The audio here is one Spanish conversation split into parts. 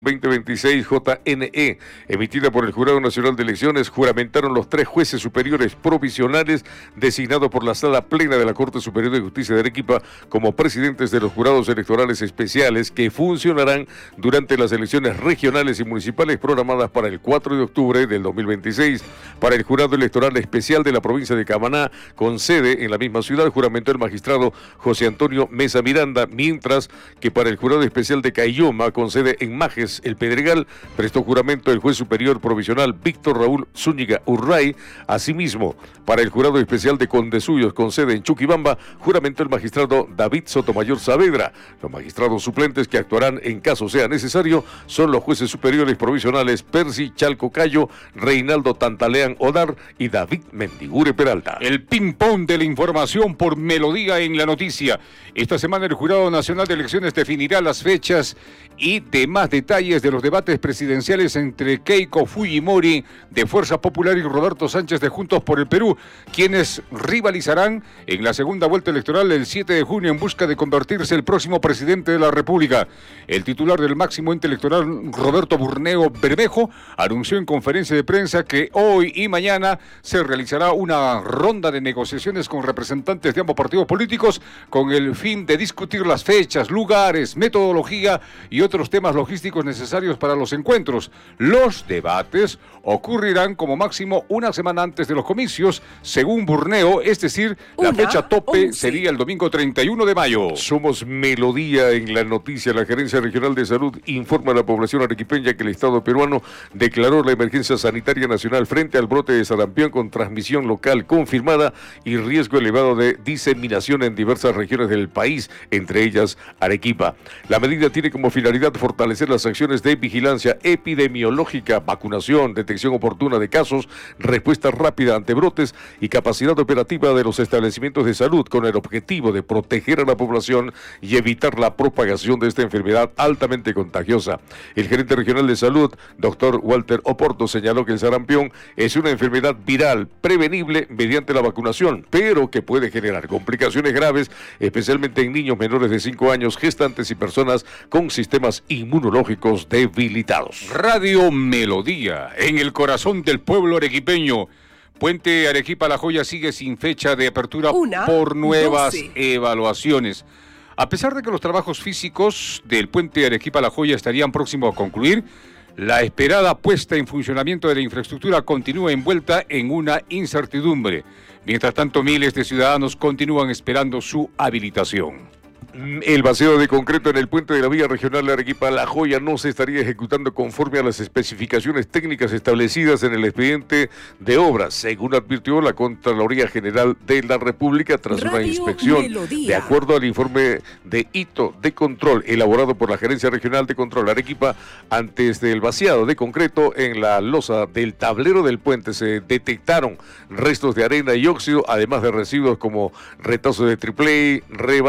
2026 JNE, emitida por el Jurado Nacional de Elecciones, juramentaron los 3 jueces superiores provisionales designados por la Sala Plena de la Corte Superior de Justicia de Arequipa como presidentes de los jurados electorales especiales que funcionarán durante las elecciones regionales y municipales programadas para el 4 de octubre del 2026. Para el Jurado Electoral Especial de la provincia de Camaná, con sede en la misma ciudad, juramentó el magistrado José Antonio Mesa Miranda, mientras que para el Jurado Especial de Caylloma, con sede en Majes, El Pedregal, prestó juramento el juez superior provisional Víctor Raúl Zúñiga Urray. Asimismo, para el Jurado Especial de Condesuyos, con sede en Chuquibamba, juramentó el magistrado David Sotomayor Saavedra. Los magistrados suplentes que actuarán en caso sea necesario son los jueces superiores provisionales Percy Chalco Cayo, Reinaldo Tantalean Odar y David Mendigure Peralta. El ping-pong de la información por Melodía en la Noticia. Esta semana el Jurado Nacional de Elecciones definirá las fechas y demás detalles de los debates presidenciales entre Keiko Fujimori de Fuerza Popular y Roberto Sánchez de Juntos por el Perú, quienes rivalizarán en la segunda vuelta electoral el 7 de junio en busca de convertirse el próximo presidente de la República. El titular del máximo ente electoral, Roberto Burneo Bermejo, anunció en conferencia de prensa que hoy y mañana se realizará una ronda de negociaciones con representantes de ambos partidos políticos con el fin de discutir las fechas, lugares, metodología y otros temas logísticos necesarios para los encuentros. Los debates ocurrirán como máximo una semana antes de los comicios, según Burneo, es decir, la fecha tope sería el domingo 31 de mayo. Somos Melodía en la Noticia. La Gerencia Regional de Salud informa a la población arequipeña que el Estado peruano declaró la emergencia sanitaria nacional frente al brote de sarampión con transmisión local confirmada y riesgo elevado de diseminación en diversas regiones del país, entre ellas Arequipa. La medida tiene como finalidad fortalecer las acciones de vigilancia epidemiológica, vacunación, detección oportuna de casos, respuesta rápida ante brotes y capacidad operativa de los establecimientos de salud con el objetivo de proteger a la población y evitar la propagación de esta enfermedad altamente contagiosa. El gerente regional de salud, doctor Walter Oporto, señaló que el sarampión es una enfermedad viral prevenible mediante la vacunación, pero que puede generar complicaciones graves, especialmente en niños menores de 5 años, gestantes y personas con sistemas inmunológicos debilitados. Radio Melodía, en el corazón del pueblo arequipeño. Puente Arequipa-La Joya sigue sin fecha de apertura por nuevas evaluaciones. A pesar de que los trabajos físicos del puente Arequipa-La Joya estarían próximos a concluir, la esperada puesta en funcionamiento de la infraestructura continúa envuelta en una incertidumbre. Mientras tanto, miles de ciudadanos continúan esperando su habilitación. El vacío de concreto en el puente de la vía regional de Arequipa-La Joya no se estaría ejecutando conforme a las especificaciones técnicas establecidas en el expediente de obras, según advirtió la Contraloría General de la República tras una inspección. De acuerdo al informe de hito de control elaborado por la Gerencia Regional de Control Arequipa, antes del vaciado de concreto en la losa del tablero del puente se detectaron restos de arena y óxido, además de residuos como retazos de triple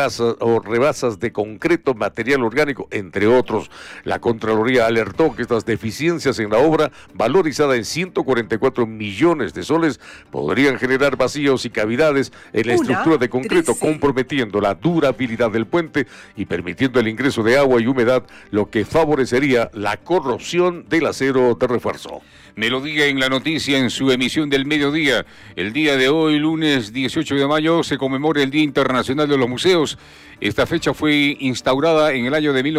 rebasas de concreto, material orgánico, entre otros. La Contraloría alertó que estas deficiencias en la obra, valorizada en 144 millones de soles, podrían generar vacíos y cavidades en la estructura de concreto, comprometiendo la durabilidad del puente y permitiendo el ingreso de agua y humedad, lo que favorecería la corrosión del acero de refuerzo. Melodía en la Noticia en su emisión del mediodía. El día de hoy, lunes 18 de mayo, se conmemora el Día Internacional de los Museos. Esta fecha fue instaurada en el año de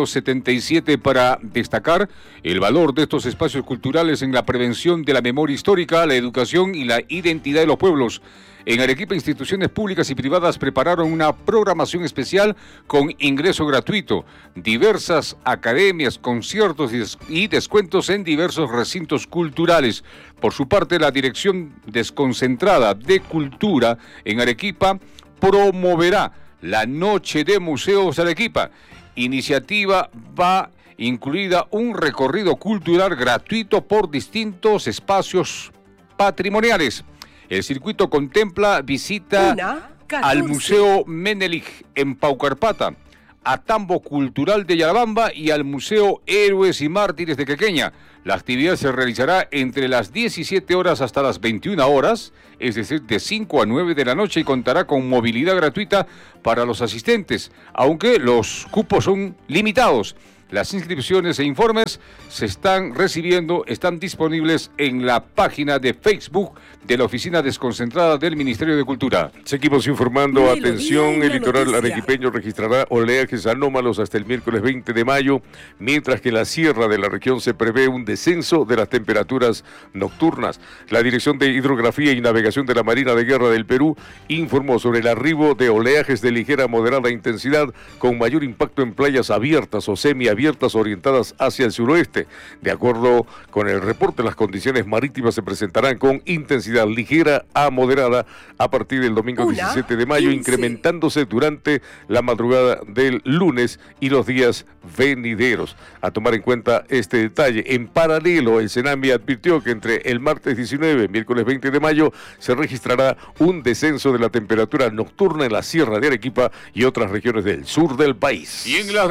1977 para destacar el valor de estos espacios culturales en la prevención de la memoria histórica, la educación y la identidad de los pueblos. En Arequipa, instituciones públicas y privadas prepararon una programación especial con ingreso gratuito, diversas academias, conciertos y descuentos en diversos recintos culturales. Por su parte, la Dirección Desconcentrada de Cultura en Arequipa promoverá la Noche de Museos Arequipa. Iniciativa va incluida un recorrido cultural gratuito por distintos espacios patrimoniales. El circuito contempla visita al Museo Menelik en Paucarpata, a Tambo Cultural de Yarabamba y al Museo Héroes y Mártires de Quequeña. La actividad se realizará entre las 17 horas hasta las 21 horas, es decir, de 5 a 9 de la noche, y contará con movilidad gratuita para los asistentes, aunque los cupos son limitados. Las inscripciones e informes se están recibiendo, están disponibles en la página de Facebook de la Oficina Desconcentrada del Ministerio de Cultura. Seguimos informando, atención, el litoral arequipeño registrará oleajes anómalos hasta el miércoles 20 de mayo, mientras que en la sierra de la región se prevé un descenso de las temperaturas nocturnas. La Dirección de Hidrografía y Navegación de la Marina de Guerra del Perú informó sobre el arribo de oleajes de ligera a moderada intensidad con mayor impacto en playas abiertas o semiabiertas orientadas hacia el suroeste. De acuerdo con el reporte, las condiciones marítimas se presentarán con intensidad ligera a moderada a partir del domingo 17 de mayo, incrementándose durante la madrugada del lunes y los días venideros. A tomar en cuenta este detalle, en paralelo, el CENAMI advirtió que entre el martes 19 y miércoles 20 de mayo se registrará un descenso de la temperatura nocturna en la Sierra de Arequipa y otras regiones del sur del país. Y en las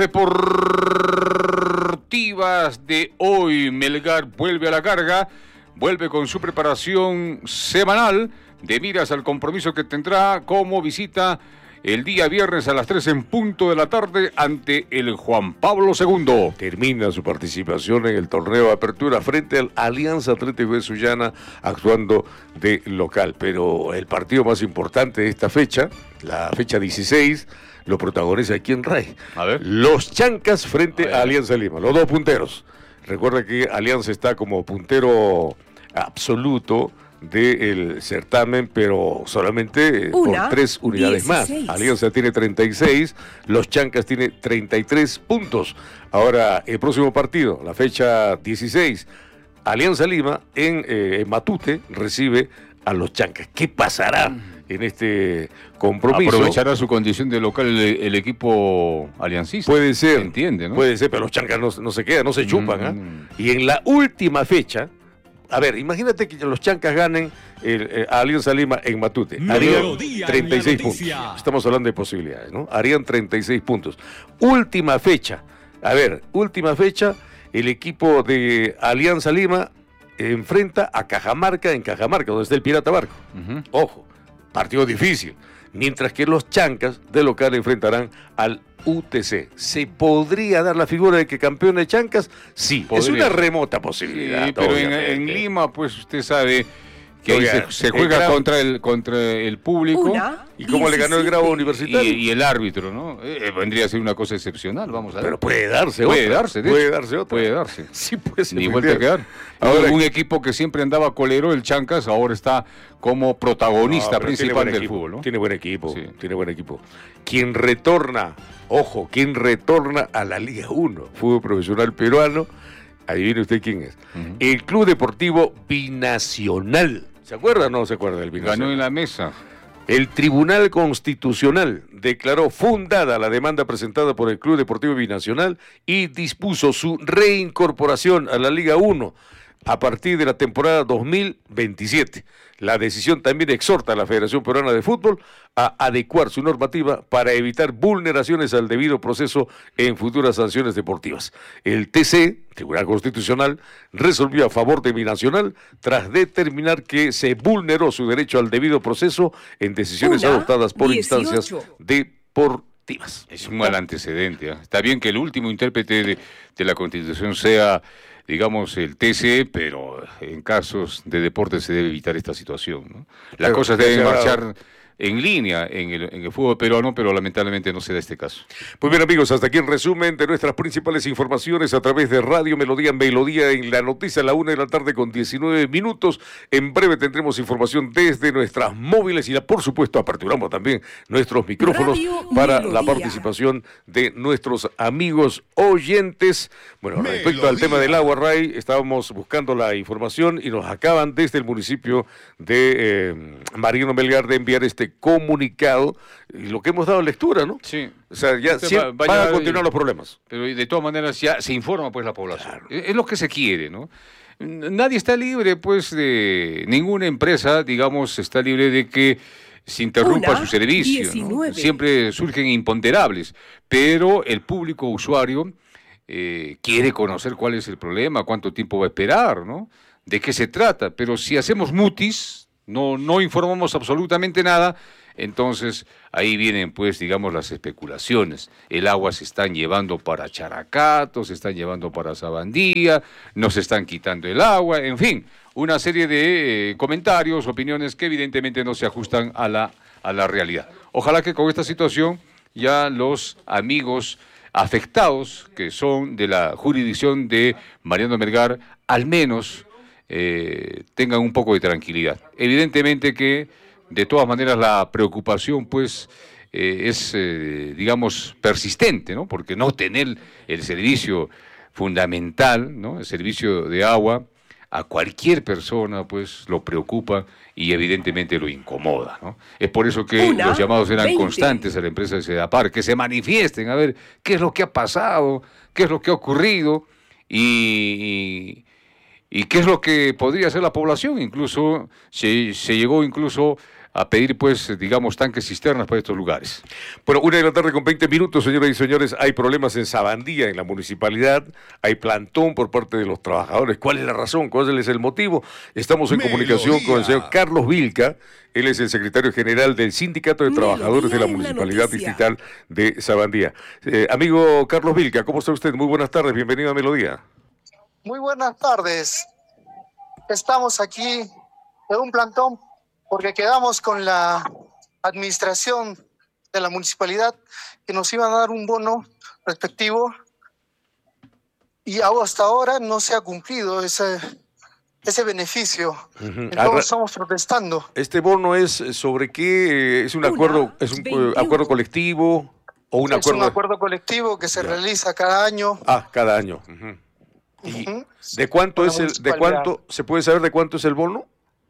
deportivas de hoy, Melgar vuelve a la carga, vuelve con su preparación semanal de miras al compromiso que tendrá como visita el día viernes a las 3 en punto de la tarde ante el Juan Pablo II. Termina su participación en el torneo de apertura frente al Alianza Atlético de Sullana, actuando de local. Pero el partido más importante de esta fecha, la fecha 16, lo protagoniza aquí en RAI. A ver. Los Chancas frente a Alianza Lima, los dos punteros. Recuerda que Alianza está como puntero absoluto del certamen, pero solamente por 3 unidades 16 más. Alianza tiene 36, los Chancas tiene 33 puntos. Ahora, el próximo partido, la fecha 16, Alianza Lima en Matute recibe a los Chancas. ¿Qué pasará en este compromiso? ¿Aprovechará su condición de local el equipo aliancista? Puede ser. Entiende, ¿no? Puede ser, pero los Chancas no se quedan, no se chupan. Y en la última fecha, a ver, imagínate que los Chancas ganen a Alianza Lima en Matute. Harían 36 puntos. Estamos hablando de posibilidades, ¿no? Harían 36 puntos. Última fecha. A ver, última fecha, el equipo de Alianza Lima enfrenta a Cajamarca en Cajamarca, donde está el Pirata Barco. Ojo, partido difícil. Mientras que los Chancas de local enfrentarán al UTC. ¿Se podría dar la figura de que campeón de Chancas? Sí, podría. Es una remota posibilidad. Sí, pero en Lima, pues usted sabe que ahí se juega contra el público. ¿Y cómo le ganó el Grau Universitario? Y el árbitro, ¿no? Vendría a ser una cosa excepcional, vamos a ver. Pero puede darse otra. Puede darse. Sí, pues. Ni vuelta a quedar. Ahora, un equipo que siempre andaba colero, el Chancas, ahora está como protagonista principal del fútbol, ¿no? Tiene buen equipo, tiene buen equipo. Quien retorna a la Liga 1, fútbol profesional peruano, adivine usted quién es. El Club Deportivo Binacional. ¿Se acuerda o no se acuerda del Binacional? Ganó en la mesa. El Tribunal Constitucional declaró fundada la demanda presentada por el Club Deportivo Binacional y dispuso su reincorporación a la Liga 1 a partir de la temporada 2027. La decisión también exhorta a la Federación Peruana de Fútbol a adecuar su normativa para evitar vulneraciones al debido proceso en futuras sanciones deportivas. El TC, Tribunal Constitucional, resolvió a favor de Binacional tras determinar que se vulneró su derecho al debido proceso en decisiones adoptadas por instancias deportivas. Es un mal antecedente. Está bien que el último intérprete de la Constitución sea, digamos, el TCE, pero en casos de deporte se debe evitar esta situación, ¿no? Las cosas deben marchar en línea en el fútbol peruano, pero lamentablemente no se da este caso. Pues bien, amigos, hasta aquí el resumen de nuestras principales informaciones a través de Radio Melodía en la noticia a la 1:00 con 19 minutos. En breve tendremos información desde nuestras móviles y por supuesto aperturamos también nuestros micrófonos para la participación de nuestros amigos oyentes. Bueno, respecto al tema del agua, Ray, estábamos buscando la información y nos acaban desde el municipio de Mariano Melgar de enviar este comunicado, y lo que hemos dado lectura, ¿no? Sí. O sea, ya van a continuar los problemas. Pero de todas maneras ya se informa pues la población. Claro. Es lo que se quiere, ¿no? Nadie está libre, pues, de ninguna empresa, digamos, está libre de que se interrumpa su servicio, ¿no? Siempre surgen imponderables, pero el público usuario quiere conocer cuál es el problema, cuánto tiempo va a esperar, ¿no? De qué se trata, pero si hacemos mutis, no informamos absolutamente nada, Entonces, ahí vienen, pues, digamos, las especulaciones. El agua se están llevando para Characato, se están llevando para Sabandía, nos están quitando el agua, en fin, una serie de comentarios, opiniones que evidentemente no se ajustan a la realidad. Ojalá que con esta situación ya los amigos afectados, que son de la jurisdicción de Mariano Melgar, al menos tengan un poco de tranquilidad. Evidentemente que, de todas maneras, la preocupación, pues, es, digamos, persistente, ¿no? Porque no tener el servicio fundamental, ¿no? El servicio de agua, a cualquier persona, pues, lo preocupa y evidentemente lo incomoda, ¿no? Es por eso que los llamados eran constantes a la empresa de Sedapar, que se manifiesten, a ver qué es lo que ha pasado, qué es lo que ha ocurrido y qué es lo que podría hacer la población. Incluso se llegó incluso a pedir, pues, digamos, tanques cisternas para estos lugares. Bueno, 1:20 señoras y señores. Hay problemas en Sabandía, en la municipalidad. Hay plantón por parte de los trabajadores. ¿Cuál es la razón? ¿Cuál es el motivo? Estamos en comunicación con el señor Carlos Vilca. Él es el secretario general del Sindicato de Trabajadores de la Municipalidad Distrital de Sabandía. Amigo Carlos Vilca, ¿cómo está usted? Muy buenas tardes, bienvenido a Melodía. Muy buenas tardes. Estamos aquí en un plantón porque quedamos con la administración de la municipalidad que nos iban a dar un bono respectivo y hasta ahora no se ha cumplido ese beneficio. Entonces estamos protestando. ¿Este bono es sobre qué? ¿Es un acuerdo, acuerdo colectivo o un acuerdo? Es un acuerdo colectivo que se realiza cada año. Cada año. ¿Y de cuánto es se puede saber de cuánto es el bono?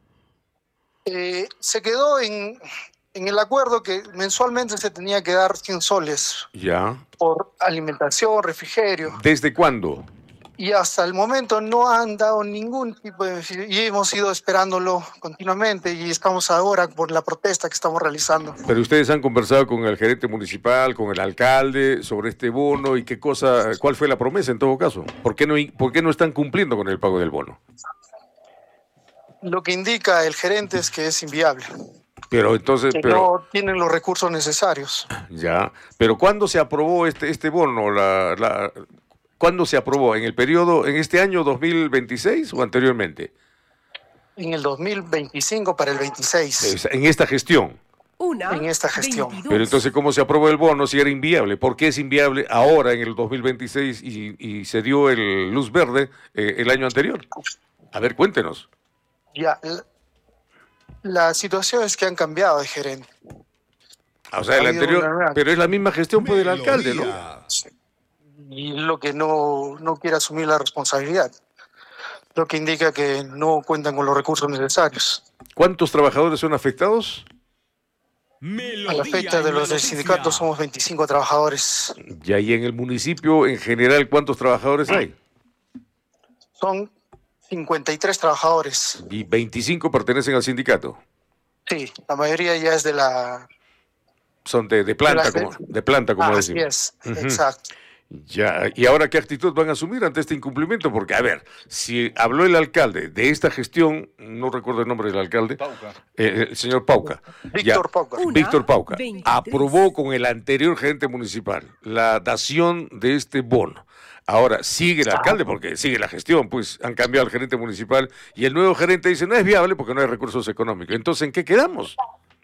Se quedó en el acuerdo que mensualmente se tenía que dar 100 soles. Ya. Por alimentación, refrigerio. ¿Desde cuándo? Y hasta el momento no han dado ningún tipo de beneficio y hemos ido esperándolo continuamente y estamos ahora por la protesta que estamos realizando. Pero ustedes han conversado con el gerente municipal, con el alcalde sobre este bono y cuál fue la promesa en todo caso. ¿Por qué no están cumpliendo con el pago del bono? Lo que indica el gerente es que es inviable. Pero entonces, no tienen los recursos necesarios. Ya, pero ¿cuándo se aprobó este bono? ¿Cuándo se aprobó? ¿En el periodo, en este año 2026 o anteriormente? En el 2025 para el 26. En esta gestión. En esta gestión. 22. Pero entonces, ¿cómo se aprobó el bono si era inviable? ¿Por qué es inviable ahora en el 2026 y se dio el luz verde el año anterior? A ver, cuéntenos. Ya, la situación es que han cambiado de gerente. O sea, el anterior, pero es la misma gestión pues, del alcalde, ¿no? Y lo que no quiere asumir la responsabilidad, lo que indica que no cuentan con los recursos necesarios. ¿Cuántos trabajadores son afectados? A la fecha de los del sindicato somos 25 trabajadores. Ya, y en el municipio en general, ¿cuántos trabajadores hay? Son 53 trabajadores. ¿Y 25 pertenecen al sindicato? Sí, la mayoría ya es de la... Son de planta, como decimos. Así es, exacto. Ya, ¿y ahora qué actitud van a asumir ante este incumplimiento? Porque, a ver, si habló el alcalde de esta gestión, no recuerdo el nombre del alcalde, el señor Pauca. Víctor Pauca. Víctor Pauca aprobó con el anterior gerente municipal la dación de este bono. Ahora sigue el alcalde porque sigue la gestión, pues han cambiado al gerente municipal y el nuevo gerente dice no es viable porque no hay recursos económicos. Entonces, ¿en qué quedamos?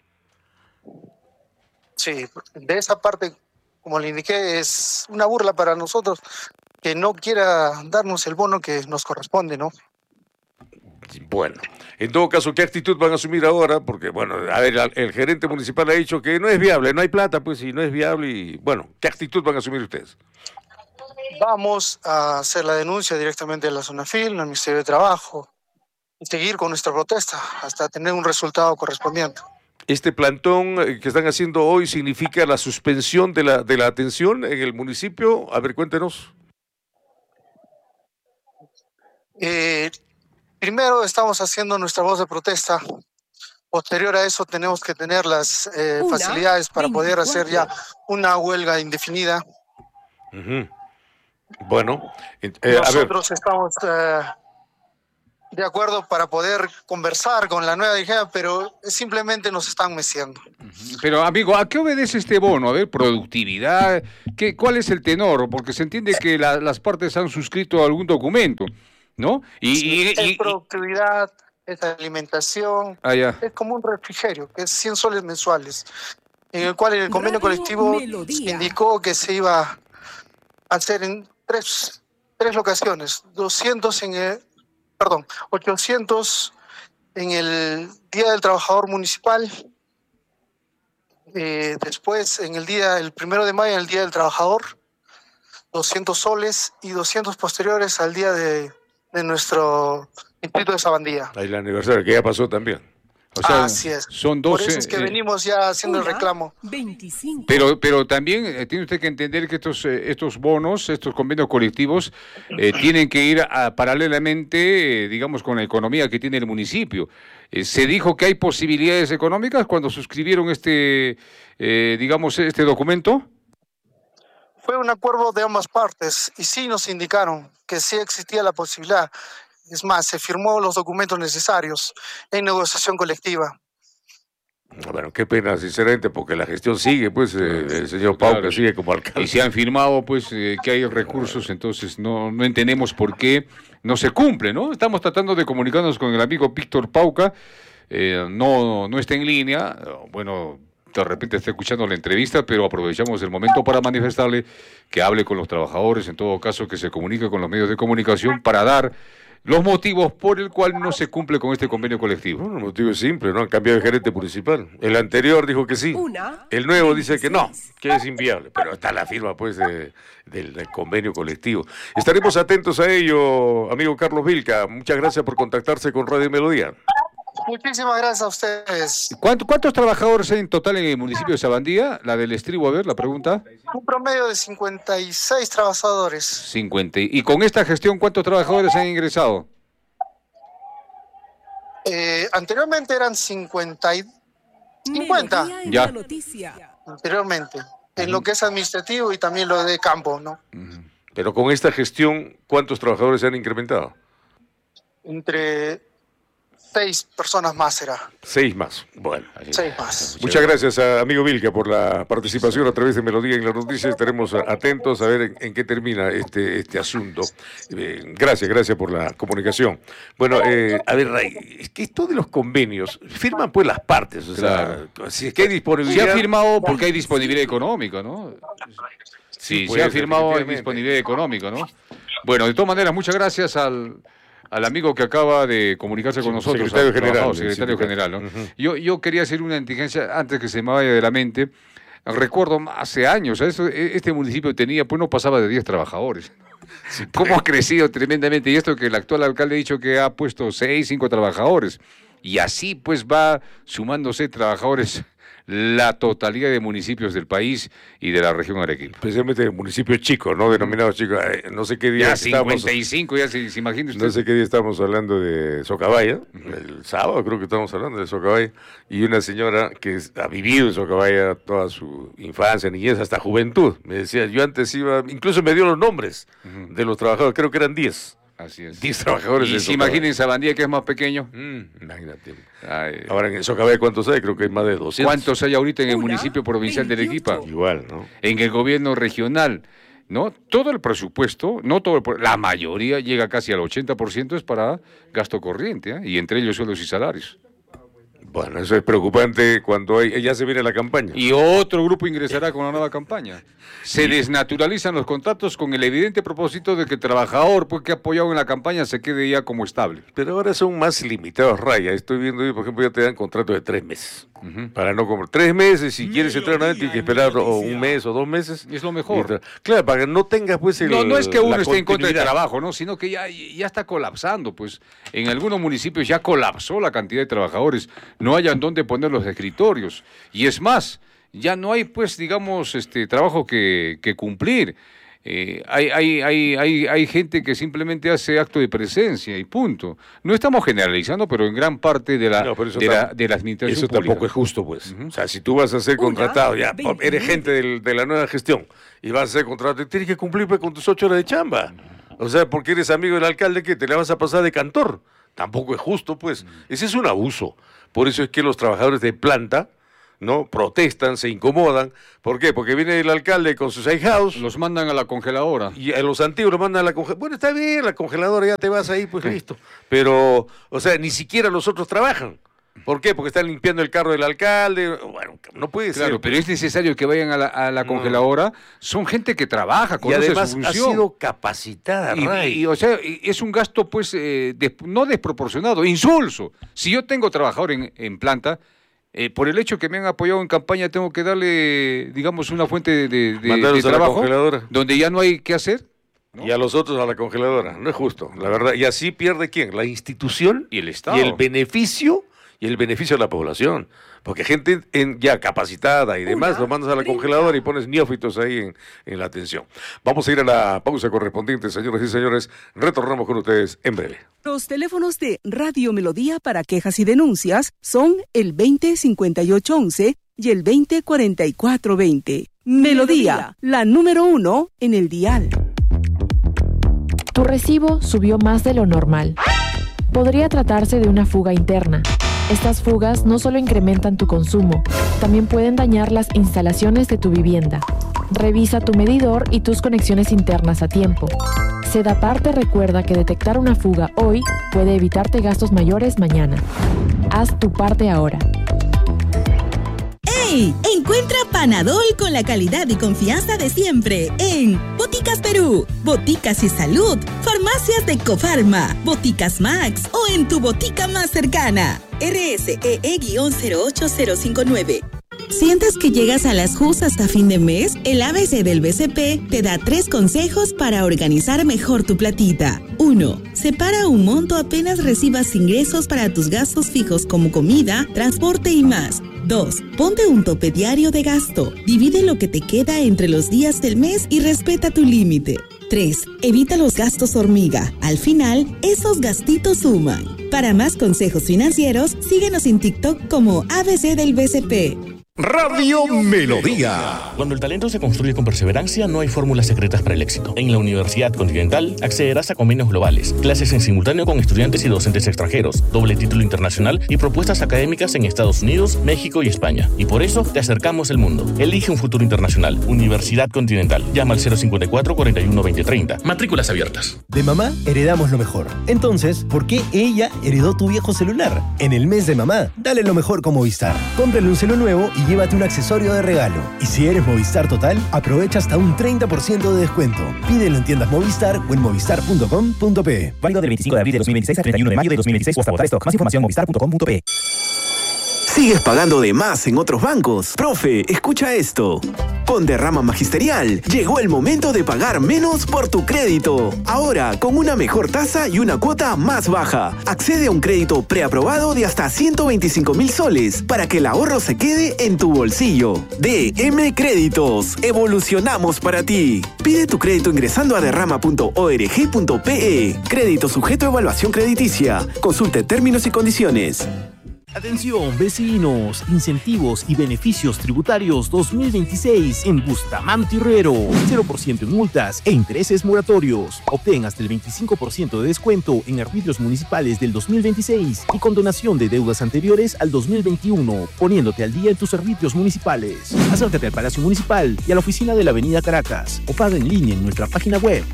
Sí, de esa parte, como le indiqué, es una burla para nosotros que no quiera darnos el bono que nos corresponde, ¿no? Bueno, en todo caso, ¿qué actitud van a asumir ahora? Porque, bueno, a ver, el gerente municipal ha dicho que no es viable, no hay plata, pues, y no es viable. Y, bueno, ¿qué actitud van a asumir ustedes? Vamos a hacer la denuncia directamente a la Zonafil, al Ministerio de Trabajo, y seguir con nuestra protesta hasta tener un resultado correspondiente. ¿Este plantón que están haciendo hoy significa la suspensión de la atención en el municipio? A ver, cuéntenos. Primero estamos haciendo nuestra voz de protesta. Posterior a eso tenemos que tener las facilidades para poder hacer ya una huelga indefinida. Bueno, nosotros estamos de acuerdo para poder conversar con la nueva dirigencia, pero simplemente nos están meciendo. Pero, amigo, ¿a qué obedece este bono? A ver, productividad, ¿cuál es el tenor? Porque se entiende que las partes han suscrito algún documento, ¿no? Es productividad, es alimentación, es como un refrigerio, que es 100 soles mensuales, en el cual en el convenio colectivo se indicó que se iba a hacer en tres locaciones, 800 en el Día del Trabajador Municipal, después en el 1 de mayo, en el Día del Trabajador, 200 soles y 200 posteriores al día de nuestro distrito de Sabandía. Ahí el aniversario, que ya pasó también. O sea, así es. Son 12. Por eso es que venimos ya haciendo el reclamo. 25. Pero también tiene usted que entender que estos bonos, estos convenios colectivos, tienen que ir paralelamente, digamos, con la economía que tiene el municipio. Se dijo que hay posibilidades económicas cuando suscribieron este documento. Fue un acuerdo de ambas partes y sí nos indicaron que sí existía la posibilidad. Es más, se firmó los documentos necesarios en negociación colectiva. Bueno, qué pena, sinceramente, porque la gestión sigue, pues, el señor Pauca sigue como alcalde. Y se han firmado, pues, que hay recursos, entonces no entendemos por qué no se cumple, ¿no? Estamos tratando de comunicarnos con el amigo Víctor Pauca, no está en línea, bueno, de repente está escuchando la entrevista, pero aprovechamos el momento para manifestarle que hable con los trabajadores, en todo caso que se comunique con los medios de comunicación para dar los motivos por el cual no se cumple con este convenio colectivo. Bueno, el motivo es simple, ¿no? Han cambiado de gerente municipal. El anterior dijo que sí. El nuevo dice que no, que es inviable. Pero está la firma, pues, del convenio colectivo. Estaremos atentos a ello, amigo Carlos Vilca. Muchas gracias por contactarse con Radio Melodía. Muchísimas gracias a ustedes. ¿Cuántos trabajadores hay en total en el municipio de Sabandía? La del estribo, a ver, la pregunta. Un promedio de 56 trabajadores. 50. ¿Y con esta gestión cuántos trabajadores han ingresado? Anteriormente eran 50. Ya. Anteriormente. En lo que es administrativo y también lo de campo, ¿no? Pero con esta gestión, ¿cuántos trabajadores se han incrementado? Entre 6 personas más será. 6 más. Bueno. 6 más. Muchas gracias, amigo Vilca, por la participación a través de Melodía en la noticia. Estaremos atentos a ver en qué termina este asunto. Gracias por la comunicación. Bueno, a ver, Ray, es que esto de los convenios, firman pues las partes. O sea, si es que hay disponibilidad. Se ha firmado porque hay disponibilidad económica, ¿no? Sí, se ha firmado hay disponibilidad económica, ¿no? Bueno, de todas maneras, muchas gracias al amigo que acaba de comunicarse con nosotros, secretario general, ¿no? Yo quería hacer una indigencia antes que se me vaya de la mente. Recuerdo hace años, este municipio tenía, pues no pasaba de 10 trabajadores. Sí, ¿cómo ha crecido tremendamente? Y esto que el actual alcalde ha dicho que ha puesto 5 trabajadores. Y así pues va sumándose trabajadores la totalidad de municipios del país y de la región Arequipa. Especialmente municipios chicos, ¿no? Denominados chicos. No sé qué día. Ya 55, ya se imagina usted. No sé qué día estamos hablando de Socabaya. El sábado creo que estamos hablando de Socabaya. Y una señora que ha vivido en Socabaya toda su infancia, niñez, hasta juventud. Me decía, yo antes iba, incluso me dio los nombres de los trabajadores, creo que eran 10. Así es. 10 trabajadores. Y se imaginen Sabandía, que es más pequeño. Imagínate. Ahora en Socabaya, ¿cuántos hay? Creo que hay más de 200. ¿Cuántos hay ahorita en el municipio provincial de Arequipa? Igual, ¿no? En el gobierno regional, ¿no? Todo el presupuesto, la mayoría llega casi al 80% es para gasto corriente, y entre ellos sueldos y salarios. Bueno, eso es preocupante cuando ya se viene la campaña. Y otro grupo ingresará con la nueva campaña. Se desnaturalizan los contratos con el evidente propósito de que el trabajador que ha apoyado en la campaña se quede ya como estable. Pero ahora son más limitados, Raya. Estoy viendo, por ejemplo, ya te dan contrato de 3 meses. Para no comprar 3 meses, si quieres entrar nuevamente tienes que esperar un mes o 2 meses. Es lo mejor. Claro, para que no tengas pues no es que uno esté en contra del trabajo, ¿no? Sino que ya está colapsando, pues. En algunos municipios ya colapsó la cantidad de trabajadores. No hayan dónde poner los escritorios. Y es más, ya no hay, pues, digamos, trabajo que cumplir. Hay gente que simplemente hace acto de presencia y punto. No estamos generalizando, pero en gran parte de la administración eso pública. Tampoco es justo, pues. O sea, si tú vas a ser contratado, ya eres gente de la nueva gestión y vas a ser contratado, tienes que cumplir pues, con tus 8 horas de chamba. O sea, porque eres amigo del alcalde, ¿qué? ¿Te la vas a pasar de cantor? Tampoco es justo, pues. Ese es un abuso. Por eso es que los trabajadores de planta, ¿no?, protestan, se incomodan. ¿Por qué? Porque viene el alcalde con sus ahijados. Los mandan a la congeladora. Y a los antiguos los mandan a la congeladora. Bueno, está bien, la congeladora, ya te vas ahí, pues listo. Pero, o sea, ni siquiera los otros trabajan. ¿Por qué? Porque están limpiando el carro del alcalde. Bueno, no puede ser. Claro, pero es necesario que vayan a la congeladora. Son gente que trabaja, conoce y además su función. ha sido capacitada, Ray. O sea, es un gasto, pues, no desproporcionado, insulso. Si yo tengo trabajador en planta, por el hecho que me han apoyado en campaña, tengo que darle, digamos, una fuente de trabajo donde ya no hay qué hacer. ¿No? Y a los otros a la congeladora. No es justo, la verdad. Y así pierde ¿quién? La institución y el Estado. Y el beneficio de la población. Porque gente ya capacitada y demás, lo mandas a la congeladora y pones neófitos ahí en la atención. Vamos a ir a la pausa correspondiente, señoras y señores. Retornamos con ustedes en breve. Los teléfonos de Radio Melodía para quejas y denuncias son el 205811 y el 204420. Melodía, la número 1 en el dial. Tu recibo subió más de lo normal. Podría tratarse de una fuga interna. Estas fugas no solo incrementan tu consumo, también pueden dañar las instalaciones de tu vivienda. Revisa tu medidor y tus conexiones internas a tiempo. Sedapar te recuerda que detectar una fuga hoy puede evitarte gastos mayores mañana. Haz tu parte ahora. ¡Hey! Encuentra Panadol con la calidad y confianza de siempre en Boticas Perú, Boticas y Salud, Farmacias de Cofarma, Boticas Max o en tu botica más cercana. RSEE-08059. ¿Sientes que llegas a las JUS hasta fin de mes? El ABC del BCP te da 3 consejos para organizar mejor tu platita. 1. Separa un monto apenas recibas ingresos para tus gastos fijos como comida, transporte y más. 2. Ponte un tope diario de gasto. Divide lo que te queda entre los días del mes y respeta tu límite. 3. Evita los gastos hormiga. Al final, esos gastitos suman. Para más consejos financieros, síguenos en TikTok como ABC del BCP. Radio Melodía. Cuando el talento se construye con perseverancia, no hay fórmulas secretas para el éxito. En la Universidad Continental accederás a convenios globales, clases en simultáneo con estudiantes y docentes extranjeros, doble título internacional y propuestas académicas en Estados Unidos, México y España. Y por eso te acercamos al mundo. Elige un futuro internacional. Universidad Continental. Llama al 054 41 20 30. Matrículas abiertas. De mamá heredamos lo mejor. Entonces, ¿por qué ella heredó tu viejo celular? En el mes de mamá, dale lo mejor con Movistar. Cómprale un celular nuevo y llévate un accesorio de regalo. Y si eres Movistar Total, aprovecha hasta un 30% de descuento. Pídelo en tiendas Movistar o en movistar.com.pe. Válido del 25 de abril de 2026 al 31 de mayo de 2026 o hasta agotar stock. Más información movistar.com.pe. ¿Sigues pagando de más en otros bancos? Profe, escucha esto. Con Derrama Magisterial, llegó el momento de pagar menos por tu crédito. Ahora, con una mejor tasa y una cuota más baja. Accede a un crédito preaprobado de hasta 125,000 soles para que el ahorro se quede en tu bolsillo. DM Créditos. Evolucionamos para ti. Pide tu crédito ingresando a derrama.org.pe. Crédito sujeto a evaluación crediticia. Consulte términos y condiciones. Atención, vecinos, incentivos y beneficios tributarios 2026 en Bustamante Herrero. 0% en multas e intereses moratorios. Obtén hasta el 25% de descuento en arbitrios municipales del 2026 y condonación de deudas anteriores al 2021, poniéndote al día en tus arbitrios municipales. Acércate al Palacio Municipal y a la oficina de la Avenida Caracas o paga en línea en nuestra página web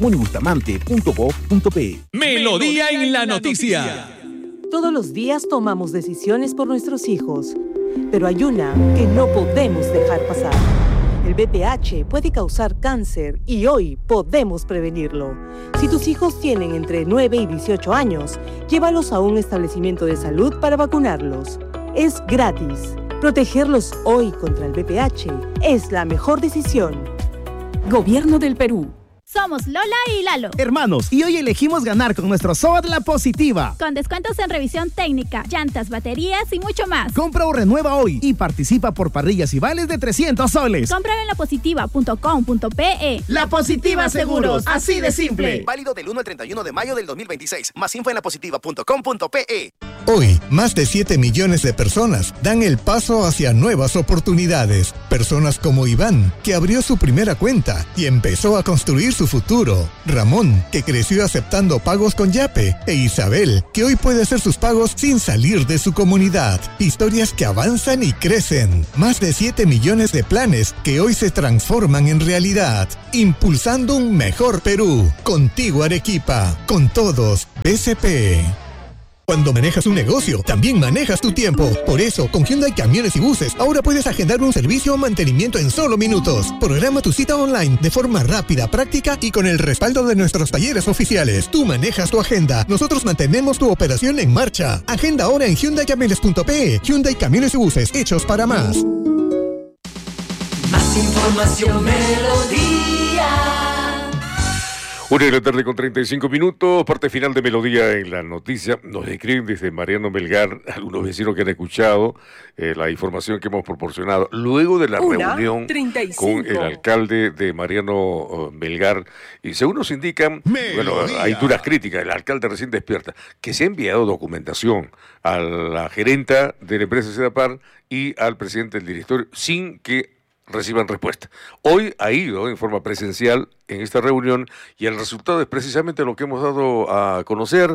munibustamante.gov.pe. Melodía en la noticia. Todos los días tomamos decisiones por nuestros hijos, pero hay una que no podemos dejar pasar. El VPH puede causar cáncer y hoy podemos prevenirlo. Si tus hijos tienen entre 9 y 18 años, llévalos a un establecimiento de salud para vacunarlos. Es gratis. Protegerlos hoy contra el VPH es la mejor decisión. Gobierno del Perú. Somos Lola y Lalo, hermanos, y hoy elegimos ganar con nuestro SOAT La Positiva. Con descuentos en revisión técnica, llantas, baterías y mucho más. Compra o renueva hoy y participa por parrillas y vales de 300 soles. Cómpralo en lapositiva.com.pe. La Positiva Seguros, así de simple. Válido del 1 al 31 de mayo del 2026. Más info en lapositiva.com.pe. Hoy, más de 7 millones de personas dan el paso hacia nuevas oportunidades. Personas como Iván, que abrió su primera cuenta y empezó a construir su futuro. Ramón, que creció aceptando pagos con Yape. E Isabel, que hoy puede hacer sus pagos sin salir de su comunidad. Historias que avanzan y crecen. Más de 7 millones de planes que hoy se transforman en realidad. Impulsando un mejor Perú. Contigo, Arequipa. Con todos, BCP. Cuando manejas un negocio, también manejas tu tiempo. Por eso, con Hyundai Camiones y Buses, ahora puedes agendar un servicio o mantenimiento en solo minutos. Programa tu cita online de forma rápida, práctica y con el respaldo de nuestros talleres oficiales. Tú manejas tu agenda, nosotros mantenemos tu operación en marcha. Agenda ahora en hyundaicamiones.pe. Hyundai Camiones y Buses, hechos para más. Más información, Melodía. 1:35 parte final de Melodía en la noticia. Nos escriben desde Mariano Melgar algunos vecinos que han escuchado la información que hemos proporcionado luego de la reunión 35. con el alcalde de Mariano Melgar, y según nos indican, bueno, hay duras críticas. El alcalde recién despierta que se ha enviado documentación a la gerenta de la empresa Sedapar y al presidente del directorio sin que reciban respuesta. Hoy ha ido en forma presencial en esta reunión y el resultado es precisamente lo que hemos dado a conocer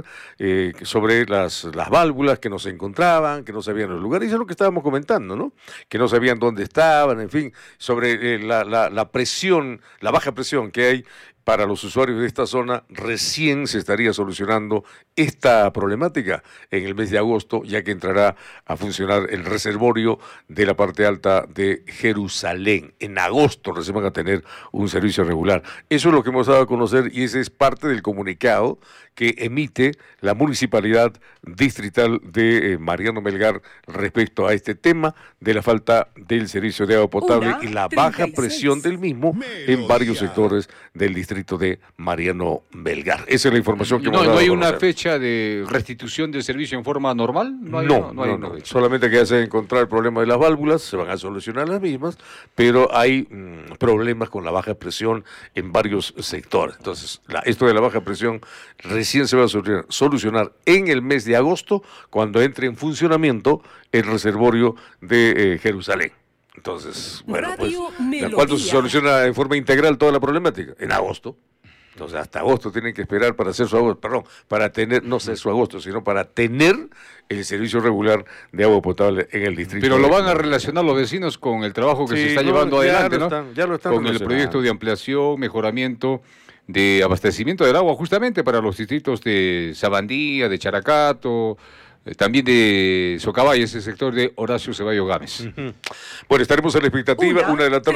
sobre las válvulas que no se encontraban, que no sabían los lugares, y eso es lo que estábamos comentando, ¿no? Que no sabían dónde estaban, en fin, sobre la presión, la baja presión que hay para los usuarios de esta zona. Recién se estaría solucionando esta problemática en el mes de agosto, ya que entrará a funcionar el reservorio de la parte alta de Jerusalén. En agosto recién van a tener un servicio regular. Eso es lo que hemos dado a conocer y ese es parte del comunicado que emite la Municipalidad Distrital de Mariano Melgar respecto a este tema de la falta del servicio de agua potable y la baja presión del mismo en varios sectores del distrito de Mariano Melgar. Esa es la información que hemos dado ¿No hay a conocer. una fecha de restitución del servicio en forma normal? No. Solamente que ya se encontrar el problema de las válvulas, se van a solucionar las mismas, pero hay problemas con la baja presión en varios sectores. Entonces, esto de la baja presión recién se va a solucionar en el mes de agosto, cuando entre en funcionamiento el reservorio de Jerusalén. Entonces, bueno, pues, ¿cuándo se soluciona en forma integral toda la problemática? En agosto. Entonces, hasta agosto tienen que esperar para hacer para tener, no sé su agosto, sino para tener el servicio regular de agua potable en el distrito. Pero lo van a relacionar los vecinos con el trabajo que se está llevando adelante, ¿no? Ya lo están con el proyecto de ampliación, mejoramiento de abastecimiento del agua, justamente para los distritos de Sabandía, de Characato, también de Socabay, ese sector de Horacio Ceballos Gámez. Bueno, estaremos a la expectativa,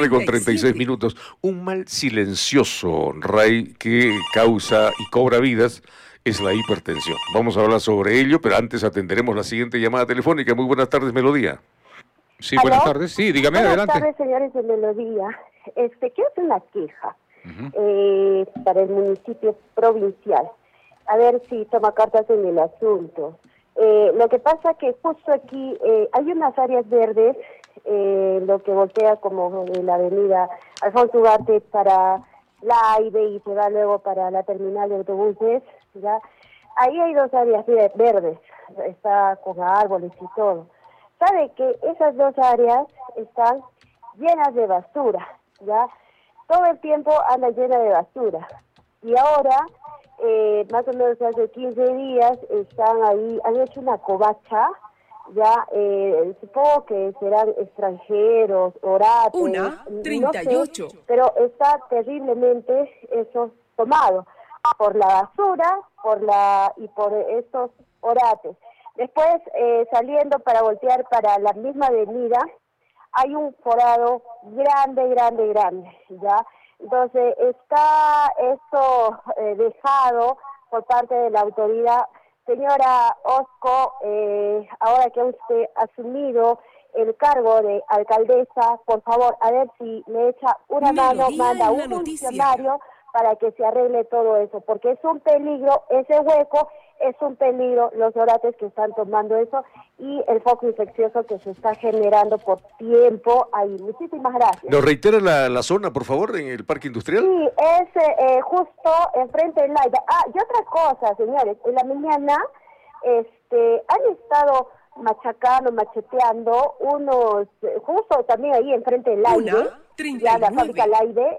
1:36 p.m. Un mal silencioso, Ray, que causa y cobra vidas es la hipertensión. Vamos a hablar sobre ello, pero antes atenderemos la siguiente llamada telefónica. Muy buenas tardes, Melodía. Sí, buenas tardes. Sí, dígame, adelante. Buenas tardes, señores de Melodía. Quiero hacer una queja para el municipio provincial. A ver si toma cartas en el asunto. Lo que pasa que justo aquí hay unas áreas verdes, lo que voltea como la avenida Alfonso Ugarte para la AIB y se va luego para la terminal de autobuses, ¿ya? Ahí hay dos áreas verdes, está con árboles y todo. ¿Sabe que esas dos áreas están llenas de basura, ya? Todo el tiempo anda llena de basura. Y ahora, más o menos hace 15 días, están ahí, han hecho una covacha, ya, supongo que serán extranjeros, orates, 1:38. no sé, pero está terriblemente eso tomado por la basura, y por estos orates. Después, saliendo para voltear para la misma avenida, hay un forado grande, ¿ya? Entonces, está esto dejado por parte de la autoridad. Señora Osco, ahora que usted ha asumido el cargo de alcaldesa, por favor, a ver si le echa una mano, manda un funcionario para que se arregle todo eso, porque es un peligro, ese hueco es un peligro, los orates que están tomando eso y el foco infeccioso que se está generando por tiempo ahí. Muchísimas gracias. ¿Nos reitera la zona, por favor, en el parque industrial? Sí, es justo enfrente del AIDA. Y otra cosa, señores, en la mañana han estado macheteando unos, justo también ahí enfrente del aire, ya la fábrica del aire,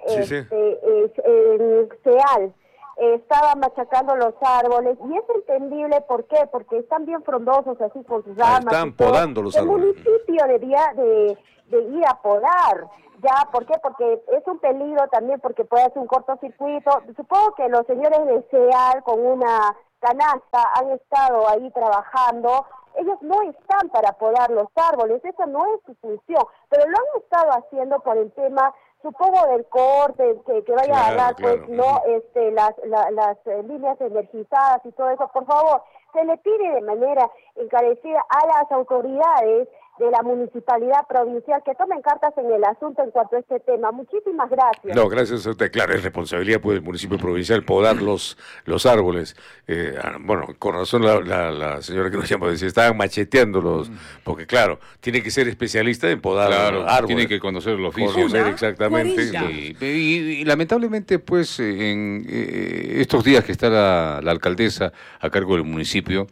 en Ceal. Estaba machacando los árboles y es entendible. ¿Por qué? Porque están bien frondosos así con sus ramas. Están podando los árboles. El municipio debía de ir a podar. ¿Ya? ¿Por qué? Porque es un peligro también, porque puede hacer un cortocircuito. Supongo que los señores de CEAL con una canasta han estado ahí trabajando. Ellos no están para podar los árboles, esa no es su función, pero lo han estado haciendo por el tema, supongo, del corte, que vaya a dar, pues, no, las líneas energizadas y todo eso. Por favor, se le pide de manera encarecida a las autoridades de la municipalidad provincial que tomen cartas en el asunto en cuanto a este tema. Muchísimas gracias. No, gracias a usted. Claro, es responsabilidad pues, del municipio provincial podar los árboles. Bueno, con razón la señora que nos llama decía, estaban macheteando los, porque claro, tiene que ser especialista en podar árboles. Tiene que conocer el oficio. Conocer exactamente. Y lamentablemente, pues, en estos días que está la alcaldesa a cargo del municipio,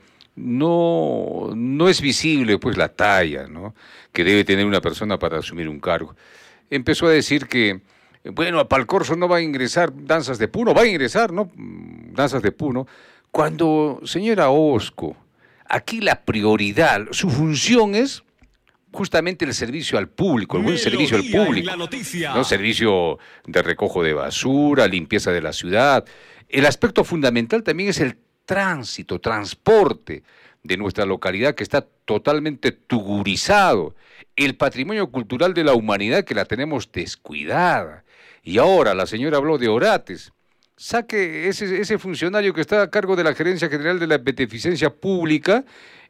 no es visible pues la talla, ¿no?, que debe tener una persona para asumir un cargo. Empezó a decir que, bueno, a Palcorso no va a ingresar danzas de Puno, va a ingresar, ¿no?, danzas de Puno, cuando, señora Osco, aquí la prioridad, su función es justamente el servicio al público, el buen servicio al público, ¿no?, servicio de recojo de basura, limpieza de la ciudad. El aspecto fundamental también es el tránsito, transporte de nuestra localidad, que está totalmente tugurizado, el patrimonio cultural de la humanidad, que la tenemos descuidada. Y ahora la señora habló de Orates. Saque ese funcionario que está a cargo de la Gerencia General de la Beneficencia Pública,